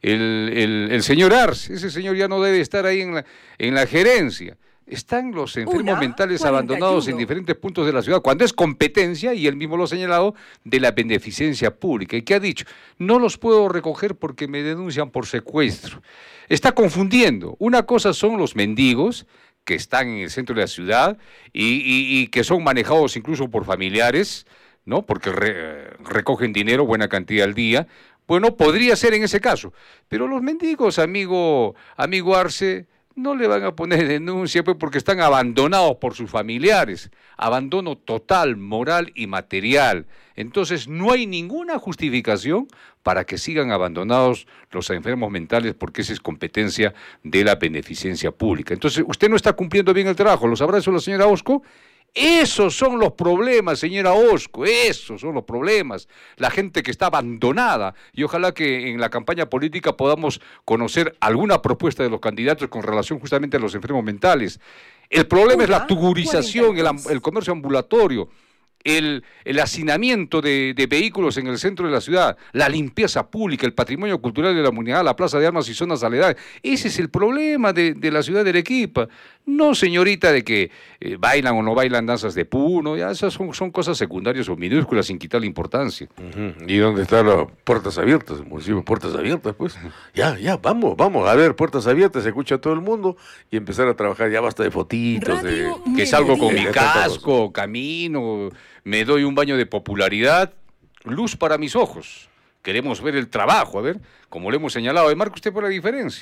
el señor Arce. Ese señor ya no debe estar ahí en la gerencia. Están los enfermos mentales abandonados en diferentes puntos de la ciudad, cuando es competencia, y él mismo lo ha señalado, de la beneficencia pública. ¿Y qué ha dicho? No los puedo recoger porque me denuncian por secuestro. Está confundiendo. Una cosa son los mendigos, que están en el centro de la ciudad y que son manejados incluso por familiares, ¿no?, porque recogen dinero, buena cantidad al día. Bueno, podría ser en ese caso. Pero los mendigos, amigo Arce, no le van a poner denuncia pues, porque están abandonados por sus familiares. Abandono total, moral y material. Entonces no hay ninguna justificación para que sigan abandonados los enfermos mentales, porque esa es competencia de la beneficencia pública. Entonces usted no está cumpliendo bien el trabajo. ¿Lo sabrá eso la señora Osco? Esos son los problemas, señora Osco, esos son los problemas. La gente que está abandonada, y ojalá que en la campaña política podamos conocer alguna propuesta de los candidatos con relación justamente a los enfermos mentales. El problema es la tugurización, el comercio ambulatorio, el hacinamiento de vehículos en el centro de la ciudad, la limpieza pública, el patrimonio cultural de la humanidad, la plaza de armas y zonas aledañas. Ese es el problema de la ciudad de Arequipa. No, señorita, de que bailan o no bailan danzas de Puno, ya esas son cosas secundarias o minúsculas sin quitar la importancia. ¿Y dónde están las puertas abiertas? El municipio, puertas abiertas, pues. Ya, vamos a ver, puertas abiertas, se escucha a todo el mundo y empezar a trabajar. Ya basta de fotitos, que salgo con mi casco, camino, me doy un baño de popularidad, luz para mis ojos. Queremos ver el trabajo, a ver, como le hemos señalado. ¿Marca usted por la diferencia?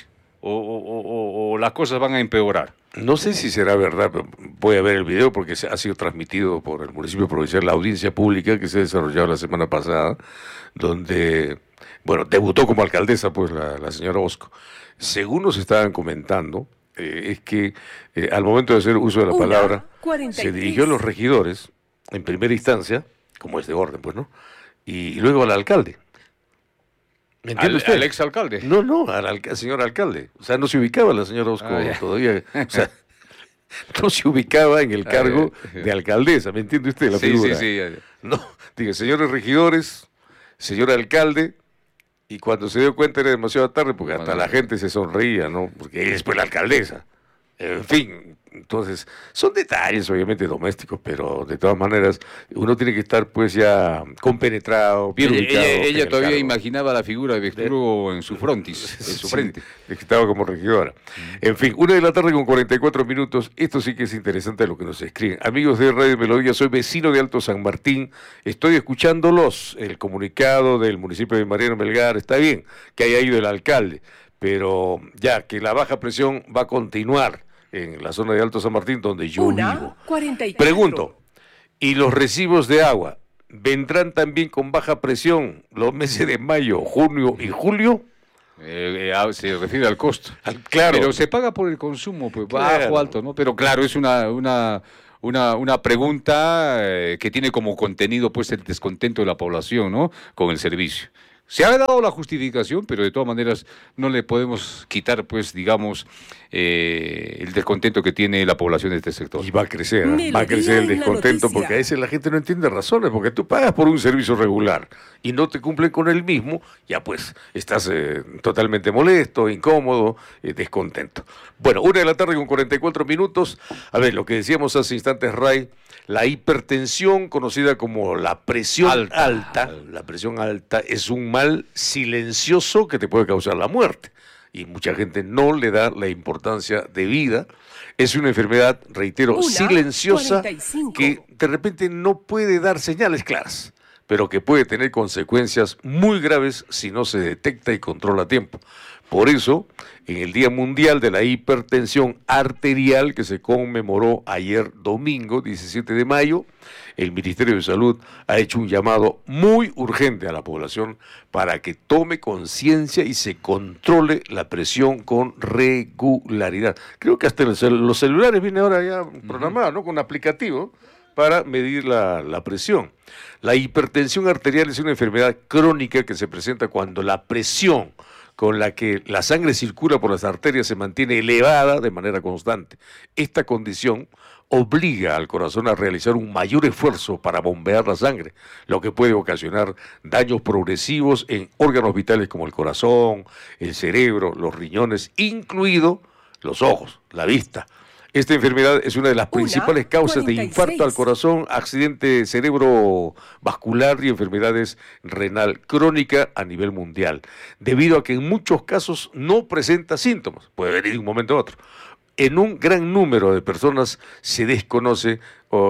¿O las cosas van a empeorar? No sé si será verdad, pero voy a ver el video porque ha sido transmitido por el municipio provincial, la audiencia pública que se ha desarrollado la semana pasada, donde, bueno, debutó como alcaldesa pues la señora Osco. Según nos estaban comentando, es que al momento de hacer uso de la palabra, 43. Se dirigió a los regidores, en primera instancia, como es de orden, pues, ¿no? Y luego al alcalde. ¿Me entiende usted? ¿Al exalcalde? No, al señor alcalde. O sea, no se ubicaba la señora Osco todavía. O sea, no se ubicaba en el cargo de alcaldesa. ¿Me entiende usted la figura? Sí. No, diga, señores regidores, señor alcalde, y cuando se dio cuenta era demasiado tarde, porque hasta la gente se sonreía, ¿no? Porque ella es pues la alcaldesa. En fin, entonces, son detalles obviamente domésticos, pero de todas maneras uno tiene que estar pues ya compenetrado, bien ubicado. Ella todavía imaginaba la figura de Vecturo en su frontis, en su frente. Estaba como regidora. En fin, 1:00 con 44 minutos. Esto sí que es interesante lo que nos escriben. Amigos de Radio Melodía, soy vecino de Alto San Martín. Estoy escuchándolos. El comunicado del municipio de Mariano Melgar, está bien que haya ido el alcalde, pero ya que la baja presión va a continuar en la zona de Alto San Martín, donde yo vivo. 44. Pregunto, ¿y los recibos de agua vendrán también con baja presión los meses de mayo, junio y julio? Se refiere al costo. Claro. Pero se paga por el consumo, pues Claro. bajo, alto, ¿no? Pero claro, es una pregunta que tiene como contenido pues el descontento de la población, ¿no? Con el servicio. Se ha dado la justificación, pero de todas maneras no le podemos quitar, pues, digamos, el descontento que tiene la población de este sector. Y va a crecer, va a crecer el descontento, porque a veces la gente no entiende razones, porque tú pagas por un servicio regular y no te cumplen con el mismo, ya pues estás totalmente molesto, incómodo, descontento. Bueno, 1:00 con 44 minutos. A ver, lo que decíamos hace instantes, Ray, la hipertensión, conocida como la presión alta, la presión alta es un mal silencioso que te puede causar la muerte. Y mucha gente no le da la importancia debida. Es una enfermedad, reitero, silenciosa, 45. que de repente no puede dar señales claras, pero que puede tener consecuencias muy graves si no se detecta y controla a tiempo. Por eso, en el Día Mundial de la Hipertensión Arterial, que se conmemoró ayer domingo, 17 de mayo, el Ministerio de Salud ha hecho un llamado muy urgente a la población para que tome conciencia y se controle la presión con regularidad. Creo que hasta los celulares viene ahora ya programado, ¿no? Con aplicativo para medir la presión. La hipertensión arterial es una enfermedad crónica que se presenta cuando la presión con la que la sangre circula por las arterias se mantiene elevada de manera constante. Esta condición obliga al corazón a realizar un mayor esfuerzo para bombear la sangre, lo que puede ocasionar daños progresivos en órganos vitales como el corazón, el cerebro, los riñones, incluido los ojos, la vista. Esta enfermedad es una de las principales causas de infarto al corazón, accidente cerebrovascular y enfermedades renal crónica a nivel mundial, debido a que en muchos casos no presenta síntomas, puede venir de un momento a otro. En un gran número de personas se desconoce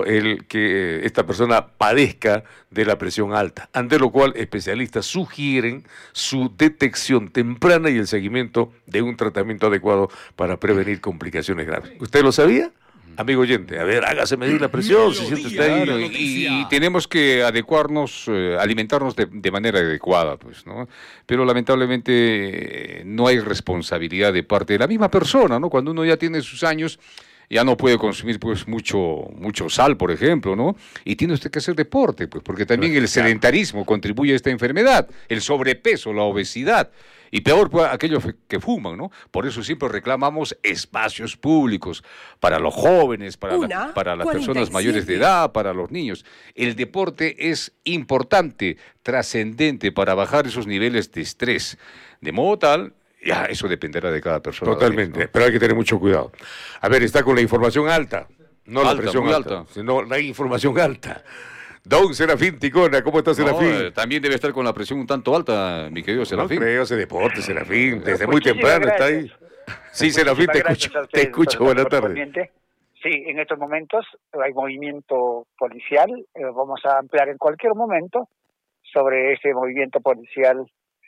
que esta persona padezca de la presión alta, ante lo cual especialistas sugieren su detección temprana y el seguimiento de un tratamiento adecuado para prevenir complicaciones graves. ¿Usted lo sabía? Amigo oyente, a ver, hágase medir la presión, si siente usted ahí. Claro, y tenemos que adecuarnos, alimentarnos de manera adecuada, pues, ¿no? Pero lamentablemente no hay responsabilidad de parte de la misma persona, ¿no? Cuando uno ya tiene sus años, ya no puede consumir pues mucho sal, por ejemplo, ¿no? Y tiene usted que hacer deporte, pues, porque también el sedentarismo contribuye a esta enfermedad, el sobrepeso, la obesidad. Y peor, pues, aquellos que fuman, ¿no? Por eso siempre reclamamos espacios públicos para los jóvenes, para las personas mayores de edad, para los niños. El deporte es importante, trascendente para bajar esos niveles de estrés. De modo tal, ya eso dependerá de cada persona. Totalmente, ¿no? Pero hay que tener mucho cuidado. A ver, está con la información alta, no la presión alta, sino la información alta. Don Serafín Ticona, ¿cómo está Serafín? También debe estar con la presión un tanto alta, mi querido Serafín. No creo, hace deporte, Serafín, desde muy temprano está ahí. Sí, Serafín, te escucho, buenas tardes. Sí, en estos momentos hay movimiento policial, vamos a ampliar en cualquier momento sobre ese movimiento policial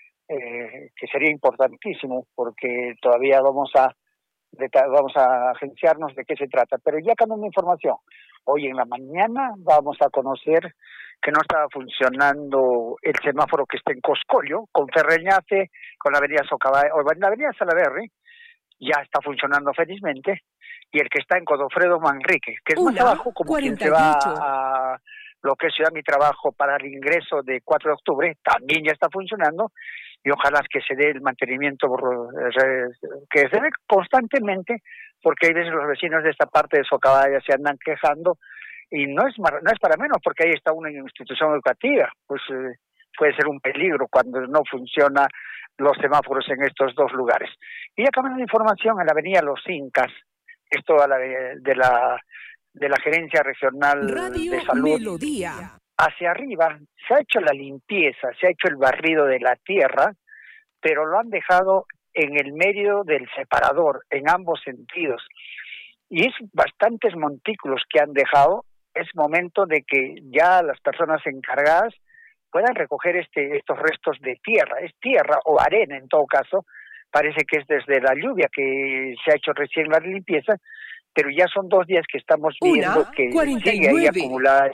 que sería importantísimo porque todavía vamos a agenciarnos de qué se trata. Pero ya cambiando información, hoy en la mañana vamos a conocer que no estaba funcionando el semáforo que está en Coscollo, con Ferreñafe, con la avenida Socabaya, o la avenida Salaberry, ya está funcionando felizmente, y el que está en Godofredo Manrique, que es más abajo, como 48. Quien se va a lo que es Ciudad Mi Trabajo para el ingreso de 4 de octubre, también ya está funcionando, y ojalá que se dé el mantenimiento que se dé constantemente, porque hay veces los vecinos de esta parte de Socabaya se andan quejando, y no es para menos, porque ahí está una institución educativa, pues puede ser un peligro cuando no funciona los semáforos en estos dos lugares. Y ya cambiando de información, en la avenida Los Incas, esto de la Gerencia Regional de Salud. Melodía. Hacia arriba se ha hecho la limpieza, se ha hecho el barrido de la tierra, pero lo han dejado en el medio del separador, en ambos sentidos. Y es bastantes montículos que han dejado. Es momento de que ya las personas encargadas puedan recoger estos restos de tierra. Es tierra o arena en todo caso. Parece que es desde la lluvia que se ha hecho recién la limpieza, pero ya son 2 días que estamos viendo que 49. sigue ahí acumulada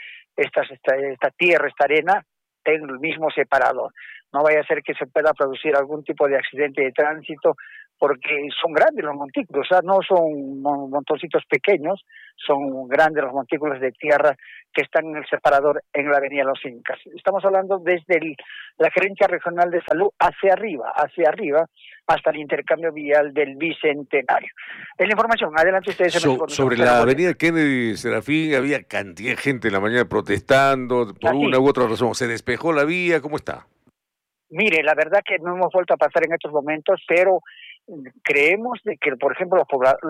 esta tierra, esta arena, en el mismo separador. No vaya a ser que se pueda producir algún tipo de accidente de tránsito, porque son grandes los montículos, o sea, no son montoncitos pequeños, son grandes los montículos de tierra que están en el separador en la Avenida Los Incas. Estamos hablando desde la Gerencia Regional de Salud hacia arriba, hasta el intercambio vial del Bicentenario. Es la información, adelante ustedes. Sobre la Avenida Kennedy Serafín había cantidad de gente en la mañana protestando por una u otra razón. ¿Se despejó la vía? ¿Cómo está? Mire, la verdad que no hemos vuelto a pasar en estos momentos, pero creemos de que, por ejemplo,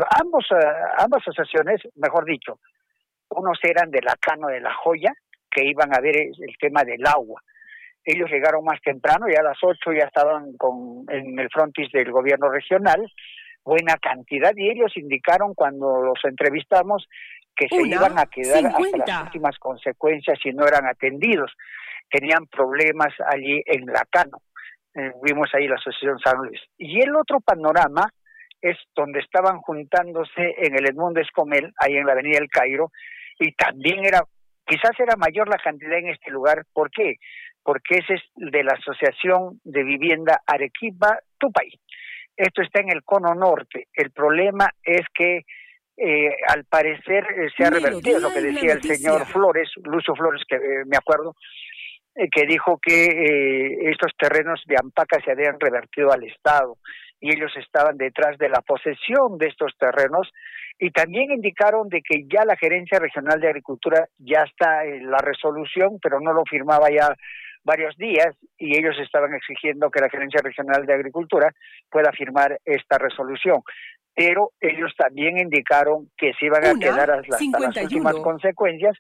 ambas asociaciones, mejor dicho, unos eran de la Cano de la Joya, que iban a ver el tema del agua. Ellos llegaron más temprano, ya a las 8 ya estaban en el frontis del gobierno regional, buena cantidad, y ellos indicaron cuando los entrevistamos que se iban a quedar 50. Hasta las últimas consecuencias si no eran atendidos. Tenían problemas allí en la Cano. Vimos ahí la Asociación San Luis. Y el otro panorama es donde estaban juntándose en el Edmundo Escomel, ahí en la Avenida El Cairo, y también quizás era mayor la cantidad en este lugar. ¿Por qué? Porque ese es de la Asociación de Vivienda Arequipa Tupay. Esto está en el cono norte. El problema es que al parecer se ha revertido lo que decía el señor Flores, Lucio Flores, que me acuerdo, que dijo que estos terrenos de Ampaca se habían revertido al Estado y ellos estaban detrás de la posesión de estos terrenos, y también indicaron de que ya la Gerencia Regional de Agricultura ya está en la resolución, pero no lo firmaba ya varios días, y ellos estaban exigiendo que la Gerencia Regional de Agricultura pueda firmar esta resolución. Pero ellos también indicaron que se iban a quedar hasta las últimas consecuencias,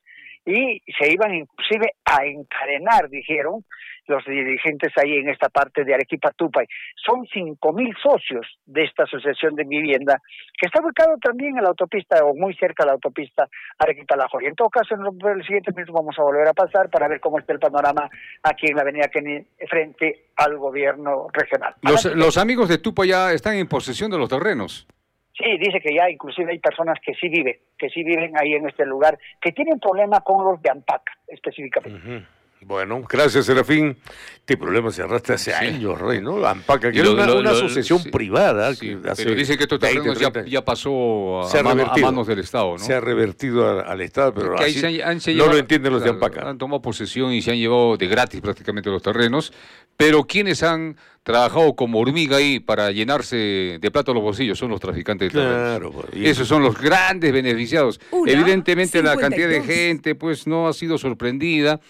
y se iban inclusive a encadenar, dijeron los dirigentes ahí en esta parte de Arequipa Tupay. Son 5,000 socios de esta asociación de vivienda, que está ubicado también en la autopista, o muy cerca de la autopista Arequipa-La Joya. En todo caso, en el siguiente minuto vamos a volver a pasar para ver cómo está el panorama aquí en la avenida Kennedy frente al gobierno regional. Los amigos de Tupay ya están en posesión de los terrenos. Sí, dice que ya inclusive hay personas que sí viven ahí en este lugar, que tienen problema con los de Ampaca, específicamente. Bueno, gracias, Serafín. Este problema se arrastra hace años, Rey, ¿no? Ampaca, que era una asociación privada. Sí, que hace pero dicen que estos terrenos ya pasó a manos del Estado, ¿no? Se ha revertido al Estado, pero que así no lo entienden los de Ampaca. Han tomado posesión y se han llevado de gratis prácticamente los terrenos, pero quienes han trabajado como hormiga ahí para llenarse de plata los bolsillos son los traficantes de terrenos. Claro, esos son los grandes beneficiados. Evidentemente la cantidad de gente pues no ha sido sorprendida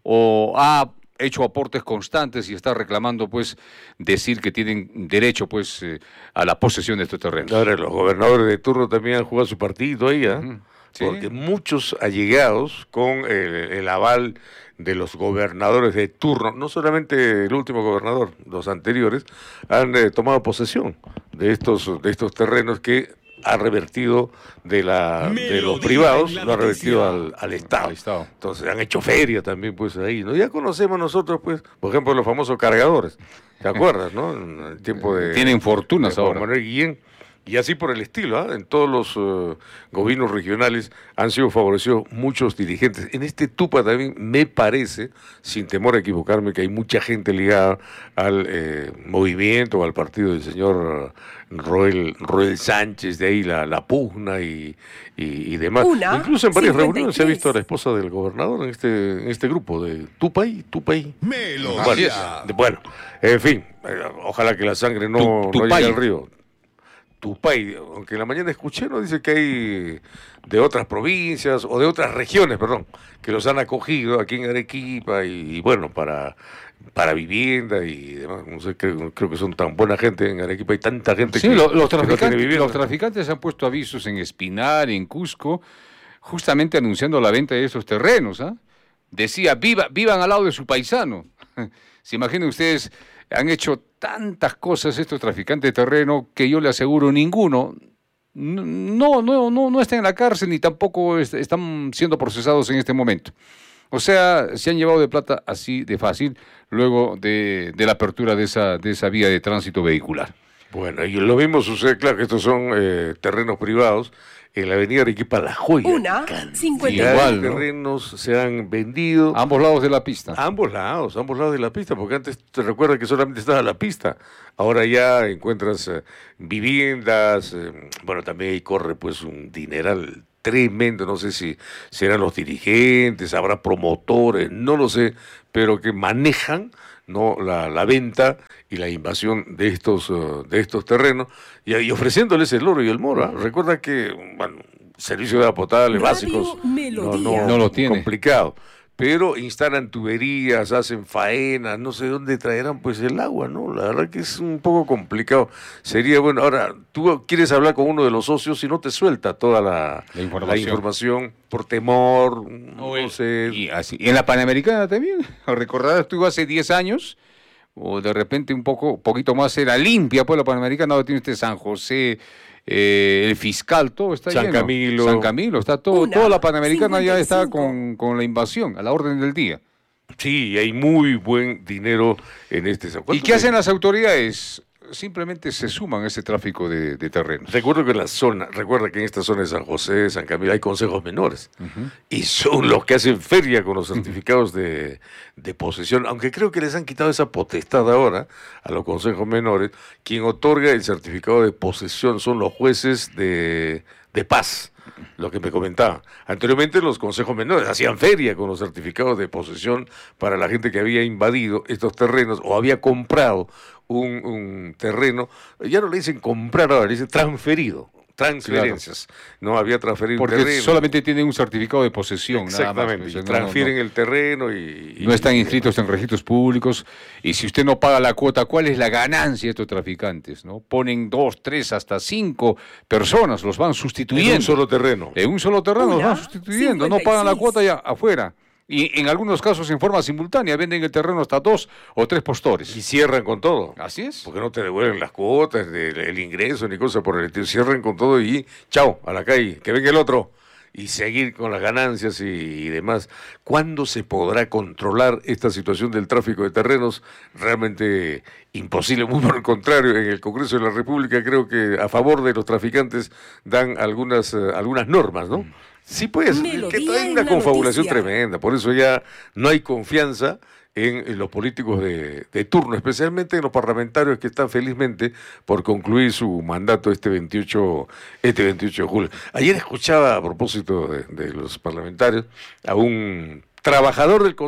o ha hecho aportes constantes y está reclamando pues decir que tienen derecho pues a la posesión de estos terrenos. Ahora los gobernadores de turno también han jugado su partido ahí, Sí. Porque muchos allegados con el aval de los gobernadores de turno, no solamente el último gobernador, los anteriores, han tomado posesión de estos terrenos que ha revertido de los privados, lo ha revertido al Estado. Entonces han hecho feria también pues ahí, ¿no? Ya conocemos nosotros pues, por ejemplo, los famosos cargadores, ¿te acuerdas, no? En el tiempo de tienen fortunas de Juan ahora. Manuel Guillén. Y así por el estilo, en todos los gobiernos regionales han sido favorecidos muchos dirigentes. En este Tupa también me parece, sin temor a equivocarme, que hay mucha gente ligada al movimiento o al partido del señor Roel Sánchez, de ahí la pugna y demás. Incluso en varias reuniones se ha visto a la esposa del gobernador en este grupo de Tupay. Melodía. Bueno, en fin, ojalá que la sangre no llegue al río. Tupay, aunque en la mañana escuché, ¿no? Dice que hay de otras provincias o de otras regiones, perdón, que los han acogido aquí en Arequipa y bueno, para vivienda y demás. No sé, creo que son tan buena gente en Arequipa, hay tanta gente sí, que los no tiene vivienda. los traficantes han puesto avisos en Espinar, en Cusco, justamente anunciando la venta de esos terrenos, ¿ah? Decía, vivan al lado de su paisano. Se imaginen ustedes, han hecho tantas cosas estos traficantes de terreno que yo le aseguro ninguno no está en la cárcel ni tampoco están siendo procesados en este momento. O sea, se han llevado de plata así de fácil luego de la apertura de esa vía de tránsito vehicular. Bueno, y lo mismo sucede, claro, que estos son terrenos privados. En la avenida Arequipa La Joya. 1:50. Igual, terrenos se han vendido. A ambos lados de la pista. A ambos lados de la pista, porque antes te recuerda que solamente estaba la pista. Ahora ya encuentras viviendas, bueno, también ahí corre pues un dineral tremendo, no sé si serán los dirigentes, habrá promotores, no lo sé, pero que manejan, ¿no?, la venta y la invasión de estos terrenos y ofreciéndoles el oro y el moro, ¿eh? Recuerda que, bueno, servicio de agua potable básicos no lo tiene, complicado, pero instalan tuberías, hacen faenas, no sé dónde traerán pues el agua, ¿no? La verdad que es un poco complicado. Sería bueno, ahora, tú quieres hablar con uno de los socios y no te suelta toda la información por temor, no sé. Y así. En la Panamericana también, recordarás tú hace 10 años, o de repente poquito más era limpia, pues la Panamericana, ahora tiene San José, el Fiscal, todo está lleno. San Camilo, está todo, toda la Panamericana 55. Ya está con la invasión, a la orden del día. Sí, hay muy buen dinero en este. ¿Y qué hacen las autoridades? Simplemente se suman a ese tráfico de terrenos. Recuerda que en esta zona de San José, San Camilo, hay consejos menores. Y son los que hacen feria con los certificados de posesión, aunque creo que les han quitado esa potestad ahora a los consejos menores. Quien otorga el certificado de posesión son los jueces de paz, lo que me comentaba. Anteriormente los consejos menores hacían feria con los certificados de posesión para la gente que había invadido estos terrenos o había comprado un terreno. Ya no le dicen comprar, ahora le dicen transferido. Transferencias, claro. No había transferido porque terreno. Solamente tienen un certificado de posesión. Exactamente, nada más. Transfieren el terreno y no están inscritos en registros públicos. Y si usted no paga la cuota, ¿cuál es la ganancia de estos traficantes? ¿No? Ponen 2, 3, hasta 5 personas, los van sustituyendo. En un solo terreno. En un solo terreno los van sustituyendo, 56. No pagan la cuota ya afuera. Y en algunos casos en forma simultánea venden el terreno hasta 2 o 3 postores. Y cierran con todo. Así es. Porque no te devuelven las cuotas, el ingreso, ni cosa por el estilo. Cierran con todo y chao, a la calle, que venga el otro. Y seguir con las ganancias y demás. ¿Cuándo se podrá controlar esta situación del tráfico de terrenos? Realmente imposible. Muy por el contrario, en el Congreso de la República creo que a favor de los traficantes dan algunas normas, ¿no? Sí, pues, que trae una confabulación tremenda, por eso ya no hay confianza en los políticos de turno, especialmente en los parlamentarios que están felizmente por concluir su mandato este 28 de julio. Ayer escuchaba, a propósito de los parlamentarios, a un trabajador del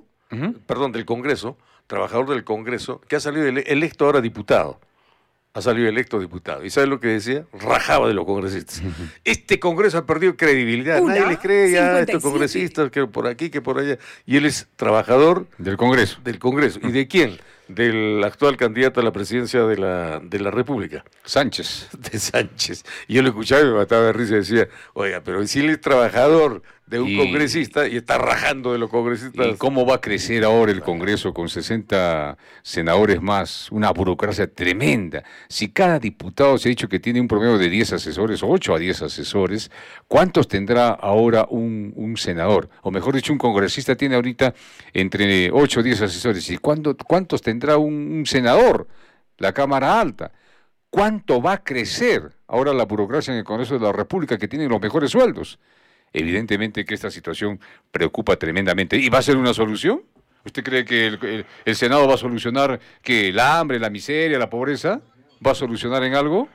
del Congreso, que ha salido electo ahora diputado. Ha salido electo diputado. ¿Y sabe lo que decía? Rajaba de los congresistas. Este Congreso ha perdido credibilidad. Nadie les cree ya a estos congresistas, que por aquí, que por allá. Y él es trabajador del Congreso. ¿Y de quién? Del actual candidato a la presidencia de la República. Sánchez. De Sánchez. Y yo lo escuchaba y me mataba de risa y decía, oiga, pero si él es trabajador de un congresista y está rajando de los congresistas. ¿Y cómo va a crecer ahora el Congreso con 60 senadores más? Una burocracia tremenda. Si cada diputado se ha dicho que tiene un promedio de 10 asesores, 8 a 10 asesores, ¿cuántos tendrá ahora un senador? O mejor dicho, un congresista tiene ahorita entre 8 o 10 asesores. ¿Y cuántos tendrá un senador? La Cámara Alta. ¿Cuánto va a crecer ahora la burocracia en el Congreso de la República, que tiene los mejores sueldos? Evidentemente que esta situación preocupa tremendamente. ¿Y va a ser una solución? ¿Usted cree que el Senado va a solucionar que el hambre, la miseria, la pobreza? ¿Va a solucionar en algo?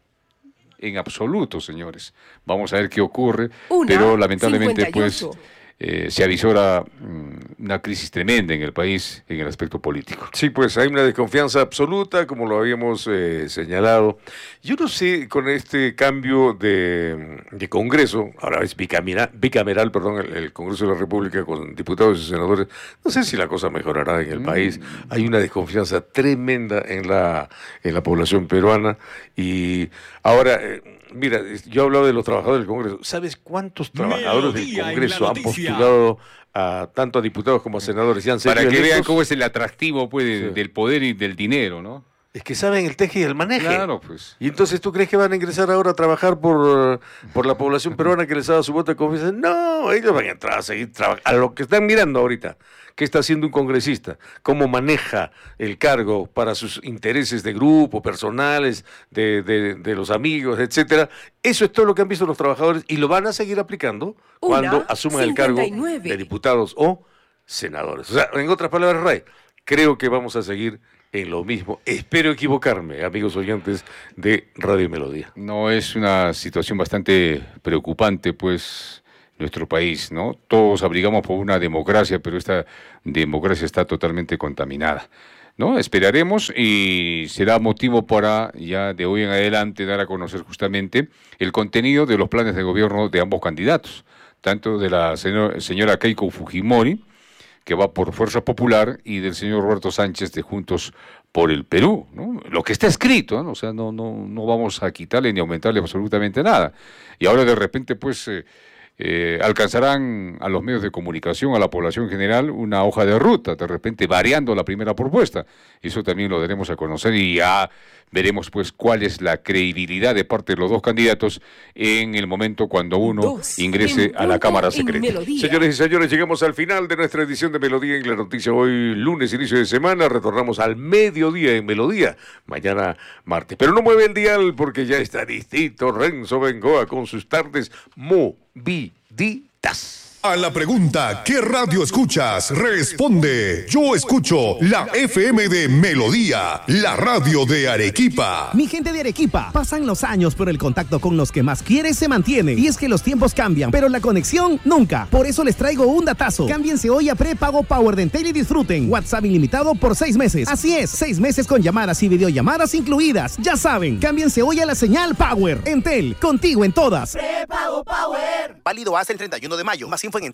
En absoluto, señores. Vamos a ver qué ocurre. Pero lamentablemente, 58. se avisora una crisis tremenda en el país en el aspecto político. Sí, pues hay una desconfianza absoluta, como lo habíamos señalado. Yo no sé, con este cambio de Congreso, ahora es bicameral, el Congreso de la República con diputados y senadores, no sé si la cosa mejorará en el país. Hay una desconfianza tremenda en la población peruana. Y ahora, mira, yo hablaba de los trabajadores del Congreso. ¿Sabes cuántos trabajadores del Congreso han postulado tanto a diputados como a senadores? Para que vean cómo es el atractivo pues, del poder y del dinero, ¿no? Es que saben el teje y el maneje. Claro, pues. Y entonces, ¿tú crees que van a ingresar ahora a trabajar por la población peruana que les ha dado su voto de confianza? No, ellos van a entrar a seguir trabajando. A lo que están mirando ahorita, ¿qué está haciendo un congresista? ¿Cómo maneja el cargo para sus intereses de grupo, personales, de los amigos, etcétera? Eso es todo lo que han visto los trabajadores y lo van a seguir aplicando cuando asuman el cargo de diputados o senadores. O sea, en otras palabras, Ray, creo que vamos a seguir en lo mismo. Espero equivocarme, amigos oyentes de Radio Melodía. No, es una situación bastante preocupante, pues, nuestro país, ¿no? Todos abrigamos por una democracia, pero esta democracia está totalmente contaminada, ¿no? Esperaremos y será motivo para, ya de hoy en adelante, dar a conocer justamente el contenido de los planes de gobierno de ambos candidatos, tanto de la señora Keiko Fujimori, que va por Fuerza Popular, y del señor Roberto Sánchez de Juntos por el Perú, ¿no? Lo que está escrito, ¿no? O sea, no vamos a quitarle ni aumentarle absolutamente nada. Y ahora de repente, pues, alcanzarán a los medios de comunicación, a la población general, una hoja de ruta, de repente variando la primera propuesta. Eso también lo daremos a conocer y ya veremos pues cuál es la credibilidad de parte de los dos candidatos en el momento cuando uno ingrese a la Cámara Secreta. Señores y señores, llegamos al final de nuestra edición de Melodía en la Noticia. Hoy lunes, inicio de semana, retornamos al mediodía en Melodía, mañana martes. Pero no mueve el dial porque ya está listito Renzo Bengoa con sus tardes moviditas. A la pregunta, ¿qué radio escuchas? Responde, yo escucho la FM de Melodía, la radio de Arequipa. Mi gente de Arequipa, pasan los años, pero el contacto con los que más quieres se mantiene. Y es que los tiempos cambian, pero la conexión nunca. Por eso les traigo un datazo. Cámbiense hoy a prepago Power de Entel y disfruten WhatsApp ilimitado por 6 meses. Así es, 6 meses con llamadas y videollamadas incluidas. Ya saben, cámbiense hoy a la señal Power. Entel, contigo en todas. Prepago Power. Válido hasta el 31 de mayo. Más info en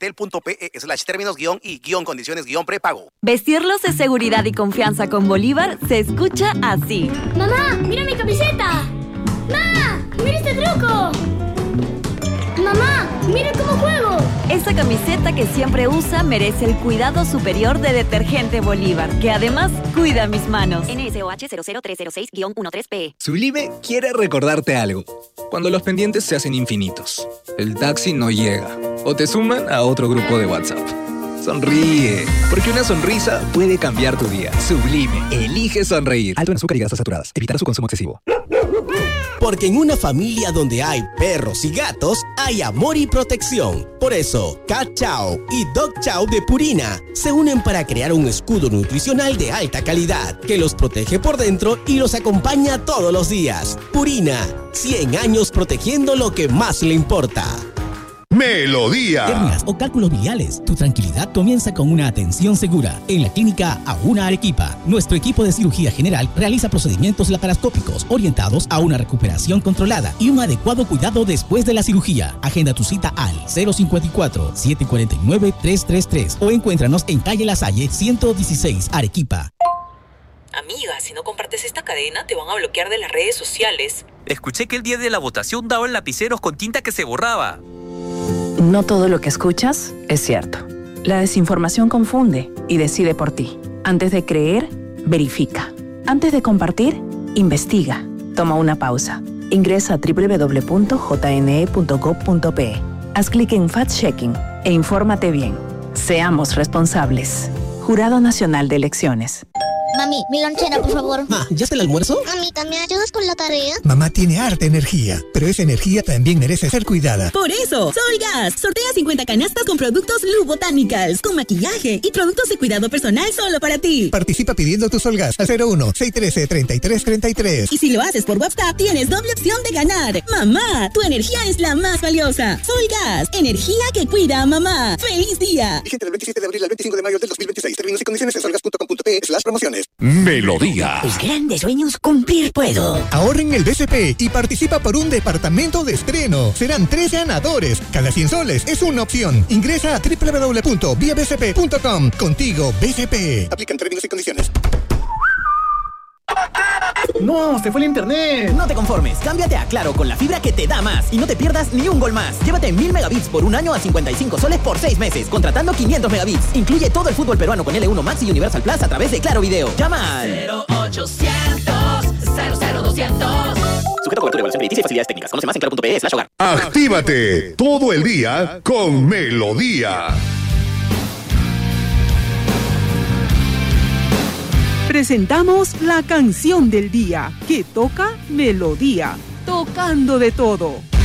entel.pe/términos-y-condiciones-prepago. Vestirlos de seguridad y confianza con Bolívar se escucha así. ¡Mamá, mira mi camiseta! ¡Mamá, mira este truco! ¡Mamá, mira cómo juego! Esa camiseta que siempre usa merece el cuidado superior de Detergente Bolívar, que además cuida mis manos. NSOH 00306-13P. Sublime quiere recordarte algo. Cuando los pendientes se hacen infinitos, el taxi no llega o te suman a otro grupo de WhatsApp. Sonríe, porque una sonrisa puede cambiar tu día. Sublime, elige sonreír. Alto en azúcar y grasas saturadas. Evitar su consumo excesivo. Porque en una familia donde hay perros y gatos, hay amor y protección. Por eso, Cat Chow y Dog Chow de Purina se unen para crear un escudo nutricional de alta calidad que los protege por dentro y los acompaña todos los días. Purina, 100 años protegiendo lo que más le importa. Melodía. Hernias o cálculos biliares. Tu tranquilidad comienza con una atención segura. En la clínica Auna Arequipa, nuestro equipo de cirugía general realiza procedimientos laparoscópicos orientados a una recuperación controlada y un adecuado cuidado después de la cirugía. Agenda tu cita al 054-749-333 o encuéntranos en calle La Salle 116, Arequipa. Amiga, si no compartes esta cadena, te van a bloquear de las redes sociales. Escuché que el día de la votación daban lapiceros con tinta que se borraba. No todo lo que escuchas es cierto. La desinformación confunde y decide por ti. Antes de creer, verifica. Antes de compartir, investiga. Toma una pausa. Ingresa a www.jne.gov.pe. Haz clic en Fact-Checking e infórmate bien. Seamos responsables. Jurado Nacional de Elecciones. Mami, mi lonchera, por favor. ¿Ya está el almuerzo? Mamita, ¿me ayudas con la tarea? Mamá tiene harta energía, pero esa energía también merece ser cuidada. Por eso, Solgas sortea 50 canastas con productos Lu Botanicals, con maquillaje y productos de cuidado personal solo para ti. Participa pidiendo tu Solgas al 01-613-3333. Y si lo haces por WhatsApp, tienes doble opción de ganar. Mamá, tu energía es la más valiosa. Solgas, energía que cuida a mamá. ¡Feliz día! Vigente del 27 de abril al 25 de mayo del 2026. Términos y condiciones en solgas.com.pe/promociones. Melodía. Tus grandes sueños cumplir puedo. Ahorra en el BCP y participa por un departamento de estreno. Serán 3 ganadores. Cada 100 soles es una opción. Ingresa a www.viabcp.com. Contigo, BCP. Aplican términos y condiciones. ¡No! ¡Se fue el internet! No te conformes, cámbiate a Claro con la fibra que te da más y no te pierdas ni un gol más. Llévate 1000 megabits por un año a 55 soles por 6 meses, contratando 500 megabits. Incluye todo el fútbol peruano con L1 Max y Universal Plus a través de Claro Video. ¡Llama al 0800 00200! Sujeto a cobertura, evaluación crediticia y facilidades técnicas. Conoce más en claro.pe/hogar. Actívate todo el día con Melodía. Presentamos la canción del día que toca Melodía, tocando de todo.